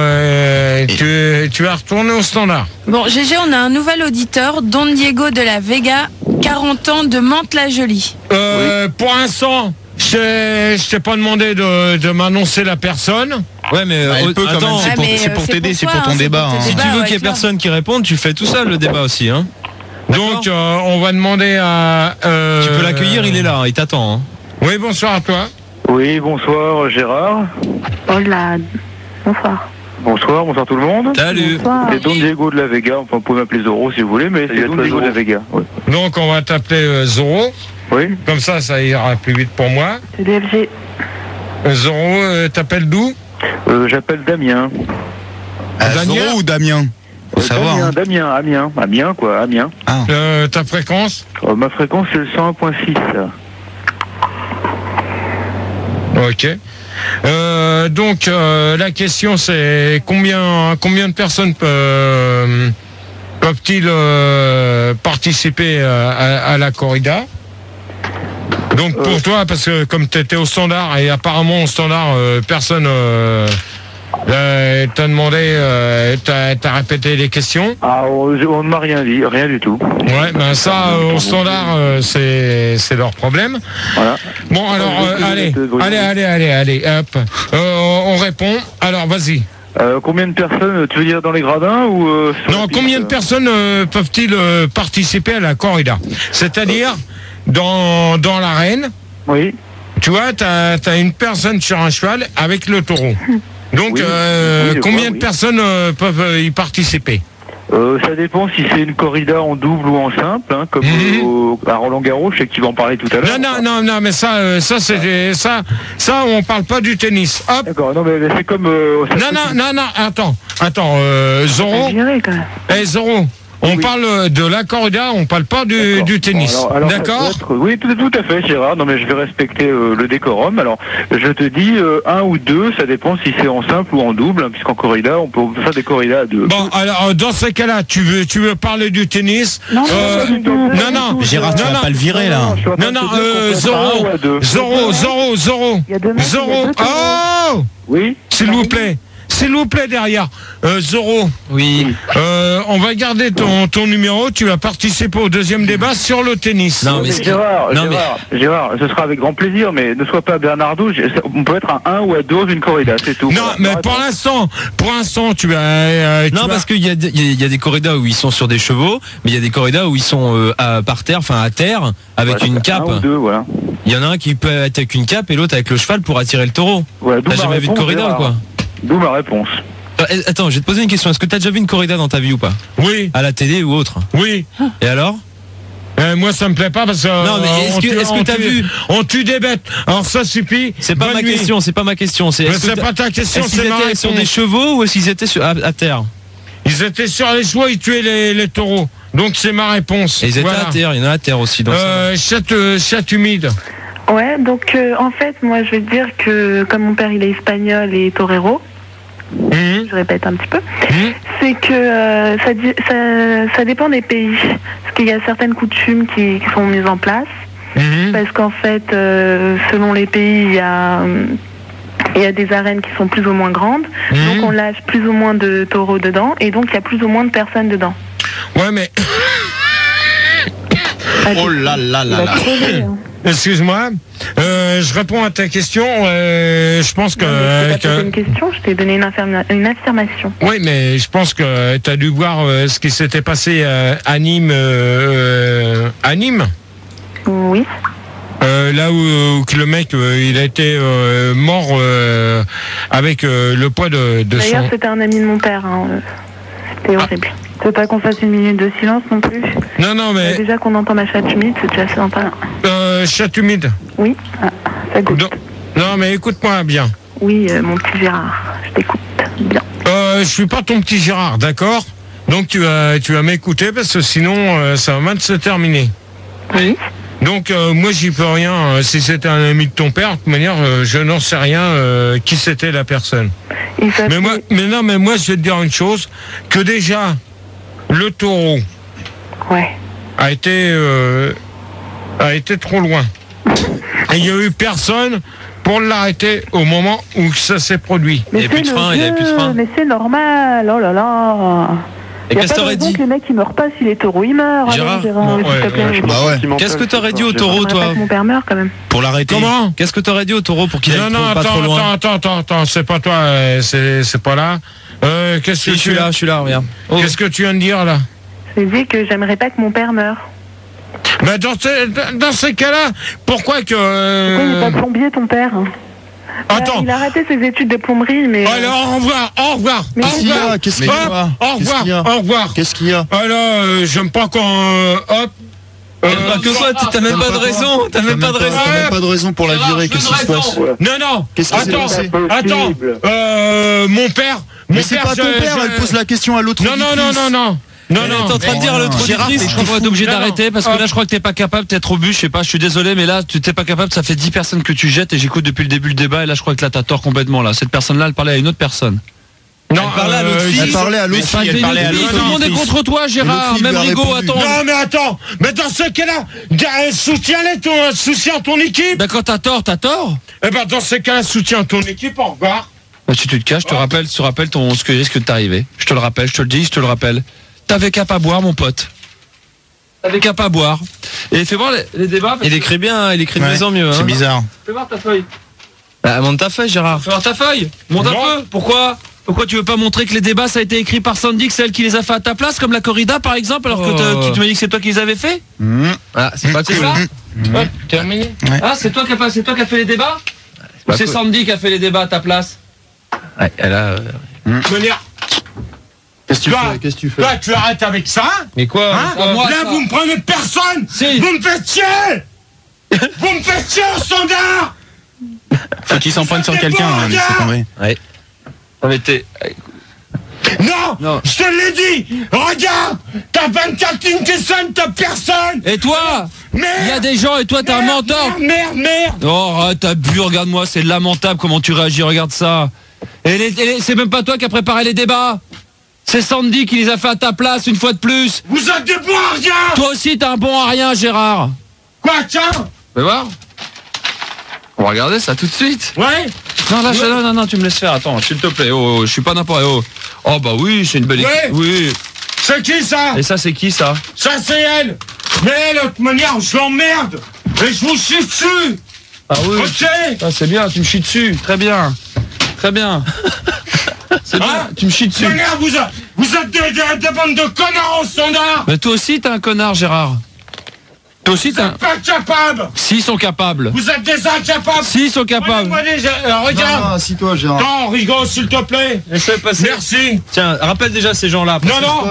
[SPEAKER 2] euh, tu, tu vas retourner au standard.
[SPEAKER 7] Bon, G G, on a un nouvel auditeur, Don Diego de la Vega, quarante ans, de Mantes-la-Jolie.
[SPEAKER 2] Euh, Pour l'instant, je t'ai- je t'ai pas demandé de, de m'annoncer la personne.
[SPEAKER 6] Ouais, mais
[SPEAKER 9] Bah,
[SPEAKER 6] euh,
[SPEAKER 9] elle peut quand
[SPEAKER 6] attends,
[SPEAKER 9] même, c'est
[SPEAKER 7] Ah,
[SPEAKER 9] pour,
[SPEAKER 7] mais,
[SPEAKER 9] c'est
[SPEAKER 7] euh,
[SPEAKER 9] pour
[SPEAKER 7] c'est
[SPEAKER 9] t'aider,
[SPEAKER 7] pour
[SPEAKER 9] c'est
[SPEAKER 7] toi,
[SPEAKER 9] pour ton
[SPEAKER 7] hein, c'est
[SPEAKER 9] débat.
[SPEAKER 7] pour tes
[SPEAKER 9] hein.
[SPEAKER 6] si
[SPEAKER 7] débats.
[SPEAKER 6] tu veux
[SPEAKER 7] ouais,
[SPEAKER 6] qu'il y ait
[SPEAKER 7] clair.
[SPEAKER 6] personne qui réponde, tu fais tout seul le débat aussi. Hein.
[SPEAKER 2] Donc, euh, on va demander à. euh,
[SPEAKER 6] Tu peux l'accueillir, il est là, il t'attend. Hein.
[SPEAKER 2] Oui, bonsoir à toi.
[SPEAKER 12] Oui, bonsoir Gérard.
[SPEAKER 10] Oh là. Bonsoir.
[SPEAKER 12] Bonsoir, bonsoir tout le monde.
[SPEAKER 6] Salut.
[SPEAKER 10] Bonsoir.
[SPEAKER 12] C'est Don Diego de la Vega, enfin vous pouvez m'appeler Zoro si vous voulez, mais c'est Don Diego de la Vega. Ouais.
[SPEAKER 2] Donc, on va t'appeler euh, Zoro.
[SPEAKER 12] Oui.
[SPEAKER 2] Comme ça, ça ira plus vite pour moi.
[SPEAKER 10] C'est D F G.
[SPEAKER 2] Euh, Zoro, euh, t'appelles d'où?
[SPEAKER 12] Euh, J'appelle Damien.
[SPEAKER 9] Euh,
[SPEAKER 2] Damien
[SPEAKER 9] Zoro ou Damien? Faut
[SPEAKER 12] Euh,
[SPEAKER 9] savoir.
[SPEAKER 12] Damien,
[SPEAKER 9] hein.
[SPEAKER 12] Damien, Amiens. Amiens quoi, Amiens.
[SPEAKER 2] Euh, ta fréquence?
[SPEAKER 12] Euh, ma fréquence c'est le cent un point six.
[SPEAKER 2] Ok. Euh, donc euh, la question c'est combien combien de personnes euh, peuvent-ils euh, participer euh, à, à la corrida? Donc pour
[SPEAKER 12] Euh.
[SPEAKER 2] toi, parce que comme tu étais au standard et apparemment au standard euh, personne euh, euh, t'a demandé, euh, t'as t'as répété les questions.
[SPEAKER 12] Ah, on, on ne m'a rien dit, rien du tout.
[SPEAKER 2] Ouais, ben ça euh, au standard euh, c'est c'est leur problème.
[SPEAKER 12] Voilà.
[SPEAKER 2] Bon alors euh, allez, allez, allez, allez, allez, hop, Euh, on répond. Alors vas-y.
[SPEAKER 12] Euh, combien de personnes, tu veux dire dans les gradins ou euh, sur
[SPEAKER 2] Non,
[SPEAKER 12] la piste
[SPEAKER 2] combien de personnes euh, peuvent-ils euh, participer à la corrida? C'est-à-dire dans dans l'arène.
[SPEAKER 12] Oui.
[SPEAKER 2] Tu vois, t'as as une personne sur un cheval avec le taureau. Donc
[SPEAKER 12] Oui.
[SPEAKER 2] euh,
[SPEAKER 12] Oui, je
[SPEAKER 2] combien
[SPEAKER 12] vois,
[SPEAKER 2] de
[SPEAKER 12] oui.
[SPEAKER 2] personnes euh, peuvent euh, y participer?
[SPEAKER 12] Euh, ça dépend si c'est une corrida en double ou en simple, hein, comme
[SPEAKER 2] Mhm.
[SPEAKER 12] euh, au- à Roland Garros, je sais que tu vas en parler tout à l'heure.
[SPEAKER 2] Non, non, non, non, mais ça, euh, ça, c'est ça, ça, on parle pas du tennis. Hop.
[SPEAKER 12] D'accord, non, mais mais c'est comme. euh, ça
[SPEAKER 2] Non,
[SPEAKER 12] peut-
[SPEAKER 2] non, non, non, attends, attends, euh, Zoro.
[SPEAKER 10] Géré, quand même.
[SPEAKER 2] Eh, Zoro, on parle de la corrida, on parle pas du,
[SPEAKER 12] D'accord.
[SPEAKER 2] du tennis.
[SPEAKER 12] Bon, alors- alors, ça
[SPEAKER 2] D'accord?
[SPEAKER 12] doit être- Oui, tout, tout à fait, Gérard. Non, mais je vais respecter euh, le décorum. Alors, je te dis euh, un ou deux, ça dépend si c'est en simple ou en double, hein, puisqu'en corrida, on peut faire des corridas à deux.
[SPEAKER 2] Bon, alors, euh, dans ces cas-là, tu veux, tu veux parler du tennis?
[SPEAKER 10] Non, non,
[SPEAKER 2] Euh,
[SPEAKER 12] pas du tout, pas
[SPEAKER 2] non,
[SPEAKER 12] du
[SPEAKER 2] non.
[SPEAKER 12] tout.
[SPEAKER 9] Gérard, tu
[SPEAKER 2] Non,
[SPEAKER 9] vas
[SPEAKER 2] non.
[SPEAKER 9] pas le virer là.
[SPEAKER 12] je suis en train
[SPEAKER 2] Non,
[SPEAKER 12] de
[SPEAKER 2] non,
[SPEAKER 12] te dire
[SPEAKER 2] euh,
[SPEAKER 12] qu'on fait pas un
[SPEAKER 2] Zoro,
[SPEAKER 12] ou à deux.
[SPEAKER 2] Zoro, Zoro, Zoro,
[SPEAKER 10] Il y a deux mecs, il y a
[SPEAKER 2] Zoro,
[SPEAKER 10] deux taureaux.
[SPEAKER 2] oh!
[SPEAKER 12] Oui.
[SPEAKER 2] S'il vous plaît, s'il vous plaît, derrière. Euh, Zoro.
[SPEAKER 6] Oui.
[SPEAKER 2] Euh, on va garder ton, ton numéro. Tu vas participer au deuxième débat sur le tennis.
[SPEAKER 6] Non, mais
[SPEAKER 12] Gérard,
[SPEAKER 6] non,
[SPEAKER 12] Gérard, Gérard, ce sera avec grand plaisir, mais ne sois pas Bernardo. On peut être à un ou à deux une corrida, c'est tout.
[SPEAKER 2] Non, mais pour l'instant, pour l'instant, tu vas. Euh, tu
[SPEAKER 6] non,
[SPEAKER 2] vas...
[SPEAKER 6] parce qu'il y a, il y, a, il y a des corridas où ils sont sur des chevaux, mais il y a des corridas où ils sont euh, à, par terre, enfin à terre, avec
[SPEAKER 12] Ouais,
[SPEAKER 6] une cape.
[SPEAKER 12] Un ou deux, voilà.
[SPEAKER 6] Il y en a un qui peut être avec une cape et l'autre avec le cheval pour attirer le taureau.
[SPEAKER 12] Ouais, d'où
[SPEAKER 6] T'as
[SPEAKER 12] ma
[SPEAKER 6] jamais vu de
[SPEAKER 12] réponse,
[SPEAKER 6] corrida
[SPEAKER 12] Gérard.
[SPEAKER 6] ou quoi?
[SPEAKER 12] D'où ma réponse.
[SPEAKER 6] Euh, Attends, je vais te poser une question. Est-ce que t'as déjà vu une corrida dans ta vie ou pas?
[SPEAKER 2] Oui.
[SPEAKER 6] À la télé ou autre?
[SPEAKER 2] Oui.
[SPEAKER 6] Et alors?
[SPEAKER 2] Euh, moi, ça me plaît pas parce que.
[SPEAKER 6] Non, mais est-ce que, est-ce que t'as vu?
[SPEAKER 2] On tue des bêtes. Alors ça suffit.
[SPEAKER 6] C'est pas
[SPEAKER 2] Bonne
[SPEAKER 6] ma
[SPEAKER 2] nuit.
[SPEAKER 6] question, c'est pas ma question. C'est
[SPEAKER 2] Mais
[SPEAKER 6] est-ce que
[SPEAKER 2] c'est
[SPEAKER 6] t'as-
[SPEAKER 2] pas ta question,
[SPEAKER 6] est-ce qu'ils
[SPEAKER 2] c'est ma
[SPEAKER 6] étaient sur
[SPEAKER 2] réponse.
[SPEAKER 6] des chevaux ou est-ce qu'ils étaient sur, à, à terre?
[SPEAKER 2] Ils étaient sur les chevaux, ils tuaient les, les taureaux. Donc c'est ma réponse.
[SPEAKER 6] Et ils étaient
[SPEAKER 2] Voilà.
[SPEAKER 6] à terre, il y en a à terre aussi dans
[SPEAKER 2] Euh, chatte, euh, chatte humide.
[SPEAKER 3] Ouais, donc euh, en fait, moi je vais te dire que comme mon père il est espagnol et torero,
[SPEAKER 2] Mmh.
[SPEAKER 3] je répète un petit peu,
[SPEAKER 2] Mmh.
[SPEAKER 3] c'est que euh, ça, di- ça, ça dépend des pays. Parce qu'il y a certaines coutumes qui, qui sont mises en place.
[SPEAKER 2] Mmh.
[SPEAKER 3] Parce qu'en fait, euh, selon les pays, il y a, euh, il y a des arènes qui sont plus ou moins grandes.
[SPEAKER 2] Mmh.
[SPEAKER 3] Donc on lâche plus ou moins de taureaux dedans. Et donc il y a plus ou moins de personnes dedans.
[SPEAKER 2] Ouais, mais.
[SPEAKER 11] Oh là là
[SPEAKER 3] Il
[SPEAKER 11] là
[SPEAKER 3] va
[SPEAKER 11] là.
[SPEAKER 3] crever, hein.
[SPEAKER 2] Excuse-moi. Euh, je réponds à ta question. Euh, je pense que.
[SPEAKER 3] Non, mais je t'ai pas posé
[SPEAKER 2] que-
[SPEAKER 3] une question, je t'ai donné une, affirma- une affirmation.
[SPEAKER 2] Oui, mais je pense que tu as dû voir euh, ce qui s'était passé euh, à Nîmes. euh, à Nîmes.
[SPEAKER 3] Oui.
[SPEAKER 2] Euh, là où, où que le mec euh, il a été euh, mort euh, avec euh, le poids de, de
[SPEAKER 3] D'ailleurs,
[SPEAKER 2] son.
[SPEAKER 3] c'était un ami de mon père. Hein. euh, C'était horrible. Tu veux pas qu'on fasse une minute de silence non plus?
[SPEAKER 2] Non, non, mais.
[SPEAKER 3] Euh, Déjà qu'on entend ma chatte humide, c'est déjà sympa.
[SPEAKER 2] Euh, chatte humide.
[SPEAKER 3] Oui, ah, ça goûte.
[SPEAKER 2] Non, non, mais écoute-moi bien.
[SPEAKER 3] Oui, euh, mon petit Gérard, je t'écoute. Bien.
[SPEAKER 2] Euh, je suis pas ton petit Gérard, d'accord? Donc tu vas, tu vas m'écouter parce que sinon euh, ça va mal se terminer.
[SPEAKER 3] Oui.
[SPEAKER 2] Donc euh, moi j'y peux rien. euh, Si c'était un ami de ton père, de toute manière, euh, je n'en sais rien euh, qui c'était la personne.
[SPEAKER 3] Il s'appelait-
[SPEAKER 2] Mais moi, mais non, mais moi je vais te dire une chose, que déjà le taureau
[SPEAKER 3] Ouais.
[SPEAKER 2] a été euh, a été trop loin. Et il y a eu personne pour l'arrêter au moment où ça s'est produit.
[SPEAKER 3] Mais c'est le jeu, Mais c'est normal, oh là là.
[SPEAKER 6] Et
[SPEAKER 3] Il n'y a
[SPEAKER 6] qu'est-ce
[SPEAKER 3] pas
[SPEAKER 6] que
[SPEAKER 3] de
[SPEAKER 6] t'aurais
[SPEAKER 3] raison
[SPEAKER 6] dit
[SPEAKER 3] que les mecs ils meurent pas si les taureaux ils meurent. Allez,
[SPEAKER 6] Gérard,
[SPEAKER 3] Gérard,
[SPEAKER 6] non,
[SPEAKER 3] s'il te
[SPEAKER 6] ouais,
[SPEAKER 3] plaît.
[SPEAKER 6] ouais,
[SPEAKER 11] Bah ouais.
[SPEAKER 6] Qu'est-ce que t'aurais dit au taureau,
[SPEAKER 3] J'aimerais
[SPEAKER 6] toi?
[SPEAKER 3] pas que mon père meurt quand même.
[SPEAKER 6] Pour l'arrêter?
[SPEAKER 2] Comment?
[SPEAKER 6] Qu'est-ce que t'aurais dit au taureau pour qu'il
[SPEAKER 2] Non,
[SPEAKER 6] aille
[SPEAKER 2] non,
[SPEAKER 6] trop- pas
[SPEAKER 2] attends,
[SPEAKER 6] trop loin?
[SPEAKER 2] attends, attends, attends, attends, c'est pas toi, euh, c'est, c'est pas là. Euh, qu'est-ce que
[SPEAKER 6] Si, je
[SPEAKER 2] tu
[SPEAKER 6] suis là, je suis là, regarde. Oh.
[SPEAKER 2] Qu'est-ce que tu viens de dire là?
[SPEAKER 3] J'ai dit que j'aimerais pas que mon père meure.
[SPEAKER 2] Bah dans, ce, dans ces cas-là, pourquoi que... euh,
[SPEAKER 3] Pourquoi il n'est pas plombier ton père?
[SPEAKER 2] Attends.
[SPEAKER 3] Il a raté ses études de plomberie, mais.
[SPEAKER 2] Alors au revoir, au revoir,
[SPEAKER 3] Mais
[SPEAKER 2] au
[SPEAKER 3] qu'est-ce qu'il y a
[SPEAKER 2] revoir.
[SPEAKER 11] Qu'est-ce qu'il y a
[SPEAKER 2] Hop, Au
[SPEAKER 11] Qu'est-ce
[SPEAKER 2] revoir,
[SPEAKER 11] qu'il y a
[SPEAKER 2] au revoir.
[SPEAKER 11] Qu'est-ce qu'il y a
[SPEAKER 2] Alors, euh, j'aime pas quand... euh, hop. Euh,
[SPEAKER 6] Bah, que quoi? T'as même pas de raison, t'as même pas de raison.
[SPEAKER 11] T'as même pas de raison pour la virer, qu'est-ce qui se passe?
[SPEAKER 2] Non, non.
[SPEAKER 11] Qu'est-ce qui s'est
[SPEAKER 2] Attends,
[SPEAKER 11] passé
[SPEAKER 2] attends. Euh, mon père...
[SPEAKER 11] Mais
[SPEAKER 2] mon
[SPEAKER 11] c'est
[SPEAKER 2] père,
[SPEAKER 11] pas ton
[SPEAKER 2] je-
[SPEAKER 11] père,
[SPEAKER 2] je-
[SPEAKER 11] elle pose la question à l'autre.
[SPEAKER 2] Non, non, non, non, non. Non,
[SPEAKER 6] Elle
[SPEAKER 2] non.
[SPEAKER 6] est en train de dire l'autre
[SPEAKER 13] Gérard,
[SPEAKER 6] auditrice.
[SPEAKER 13] je crois qu'on va être obligé
[SPEAKER 2] Non, non.
[SPEAKER 13] d'arrêter parce que
[SPEAKER 2] Hop.
[SPEAKER 13] là, je crois que t'es pas capable, t'es trop bu, je sais pas, je suis désolé, mais là, tu t'es pas capable, ça fait dix personnes que tu jettes et j'écoute depuis le début le débat et là, je crois que là, t'as tort complètement là. Cette personne-là, elle parlait à une autre personne.
[SPEAKER 2] Non,
[SPEAKER 6] Elle parlait à l'autre
[SPEAKER 2] euh,
[SPEAKER 6] fille.
[SPEAKER 11] Elle parlait à l'autre
[SPEAKER 6] Mais
[SPEAKER 11] fille,
[SPEAKER 6] si,
[SPEAKER 11] elle
[SPEAKER 6] elle
[SPEAKER 11] parlait à
[SPEAKER 6] parlait à
[SPEAKER 11] l'autre
[SPEAKER 13] Tout le monde est
[SPEAKER 11] fille.
[SPEAKER 13] contre toi,
[SPEAKER 11] l'autre
[SPEAKER 13] Gérard.
[SPEAKER 11] fille
[SPEAKER 13] Même
[SPEAKER 11] lui a
[SPEAKER 13] Rigaud,
[SPEAKER 11] répondu.
[SPEAKER 13] attends.
[SPEAKER 2] Non, mais attends. Mais dans ce cas-là, euh, soutiens-les, ton, soutiens ton équipe.
[SPEAKER 13] D'accord, t'as tort, t'as tort.
[SPEAKER 2] Eh ben, dans ce cas-là, soutiens ton équipe, au revoir.
[SPEAKER 13] Bah, si tu te caches, je te rappelle, je te rappelle ton, ce que risque de t'arriver. Je te le rappelle, je te le dis, je te le rappelle. T'avais qu'à pas boire, mon pote. T'avais qu'à pas boire. Et fais voir les, les débats. parce
[SPEAKER 6] Il
[SPEAKER 13] que-
[SPEAKER 6] écrit bien, il écrit de
[SPEAKER 11] Ouais,
[SPEAKER 6] mieux en mieux.
[SPEAKER 11] c'est
[SPEAKER 6] Hein.
[SPEAKER 11] bizarre.
[SPEAKER 13] Fais voir ta feuille.
[SPEAKER 6] Bah, monte ta feuille, Gérard.
[SPEAKER 13] Fais voir ta feuille. Monte un
[SPEAKER 2] Non.
[SPEAKER 13] peu. Pourquoi Pourquoi tu veux pas montrer que les débats, ça a été écrit par Sandy, que c'est elle qui les a fait à ta place, comme la corrida, par exemple, alors que t'as-
[SPEAKER 6] Oh.
[SPEAKER 13] tu, tu m'as dit que c'est toi qui les avais fait?
[SPEAKER 11] Mmh.
[SPEAKER 6] Ah, c'est pas
[SPEAKER 13] C'est
[SPEAKER 6] cool.
[SPEAKER 13] ça?
[SPEAKER 2] Hop, terminé.
[SPEAKER 13] Ah, c'est toi qui a pas- c'est toi qui a fait les débats? Ou
[SPEAKER 6] pas
[SPEAKER 13] c'est
[SPEAKER 6] cool.
[SPEAKER 13] Sandy qui a fait les débats à ta place?
[SPEAKER 6] Ouais, elle a. euh,
[SPEAKER 2] De manière,
[SPEAKER 11] Qu'est-ce que tu
[SPEAKER 2] Toi,
[SPEAKER 11] fais Qu'est-ce que tu fais
[SPEAKER 2] toi, tu arrêtes avec ça.
[SPEAKER 6] Mais quoi?
[SPEAKER 2] Hein
[SPEAKER 13] Pas moi,
[SPEAKER 2] Là,
[SPEAKER 13] ça.
[SPEAKER 2] vous me prenez personne.
[SPEAKER 13] Si.
[SPEAKER 2] Vous me faites chier. Vous me faites chier au standard.
[SPEAKER 11] Faut qu'il s'en prenne sur quelqu'un, hein, laissez tomber.
[SPEAKER 6] Ouais.
[SPEAKER 13] Non, mais t'es.
[SPEAKER 2] Non,
[SPEAKER 13] Non.
[SPEAKER 2] je te l'ai dit. Regarde, t'as vingt-quatre lignes qui sonnent, t'as personne.
[SPEAKER 13] Et toi?
[SPEAKER 2] Merde.
[SPEAKER 13] Il y a des gens et toi t'es un
[SPEAKER 2] Merde,
[SPEAKER 13] mentor.
[SPEAKER 2] Merde, merde, merde.
[SPEAKER 13] Oh, arrête, t'as bu, regarde-moi, c'est lamentable comment tu réagis, regarde ça. Et, les- et les- c'est même pas toi qui as préparé les débats. C'est Sandy qui les a fait à ta place une fois de plus.
[SPEAKER 2] Vous êtes des bons à rien.
[SPEAKER 13] Toi aussi t'es un bon à rien, Gérard.
[SPEAKER 2] Quoi, tiens.
[SPEAKER 13] Fais voir. On va regarder ça tout de suite.
[SPEAKER 2] Ouais.
[SPEAKER 13] Non, là, je- non, non, non, tu me laisses faire. Attends, s'il te plaît. Oh, oh, je suis pas n'importe oh. Oh, bah oui, c'est une belle
[SPEAKER 2] Ouais.
[SPEAKER 13] équipe. Oui.
[SPEAKER 2] C'est qui ça?
[SPEAKER 13] Et ça, c'est qui ça?
[SPEAKER 2] Ça c'est elle. Mais elle, de toute manière, je l'emmerde. Et je vous chie dessus.
[SPEAKER 13] Ah oui.
[SPEAKER 2] Ok.
[SPEAKER 13] Ah, c'est bien, tu me chies dessus. Très bien. Très bien. C'est bien,
[SPEAKER 2] Hein?
[SPEAKER 13] tu me chies dessus.
[SPEAKER 2] De manière, vous, a- vous êtes des, des, des bandes de connards au standard.
[SPEAKER 13] Mais toi aussi, t'es un connard, Gérard. Toi aussi, t'es un...
[SPEAKER 2] Pas capable.
[SPEAKER 13] S'ils sont capables.
[SPEAKER 2] Vous êtes des incapables.
[SPEAKER 13] S'ils sont capables.
[SPEAKER 2] Regardez-moi les- euh, regarde.
[SPEAKER 11] Non, non, assis-toi, Gérard.
[SPEAKER 2] Non, rigole, s'il te plaît.
[SPEAKER 6] Laisse-le passer.
[SPEAKER 2] Merci.
[SPEAKER 6] Tiens, rappelle déjà ces gens-là.
[SPEAKER 2] Non, non.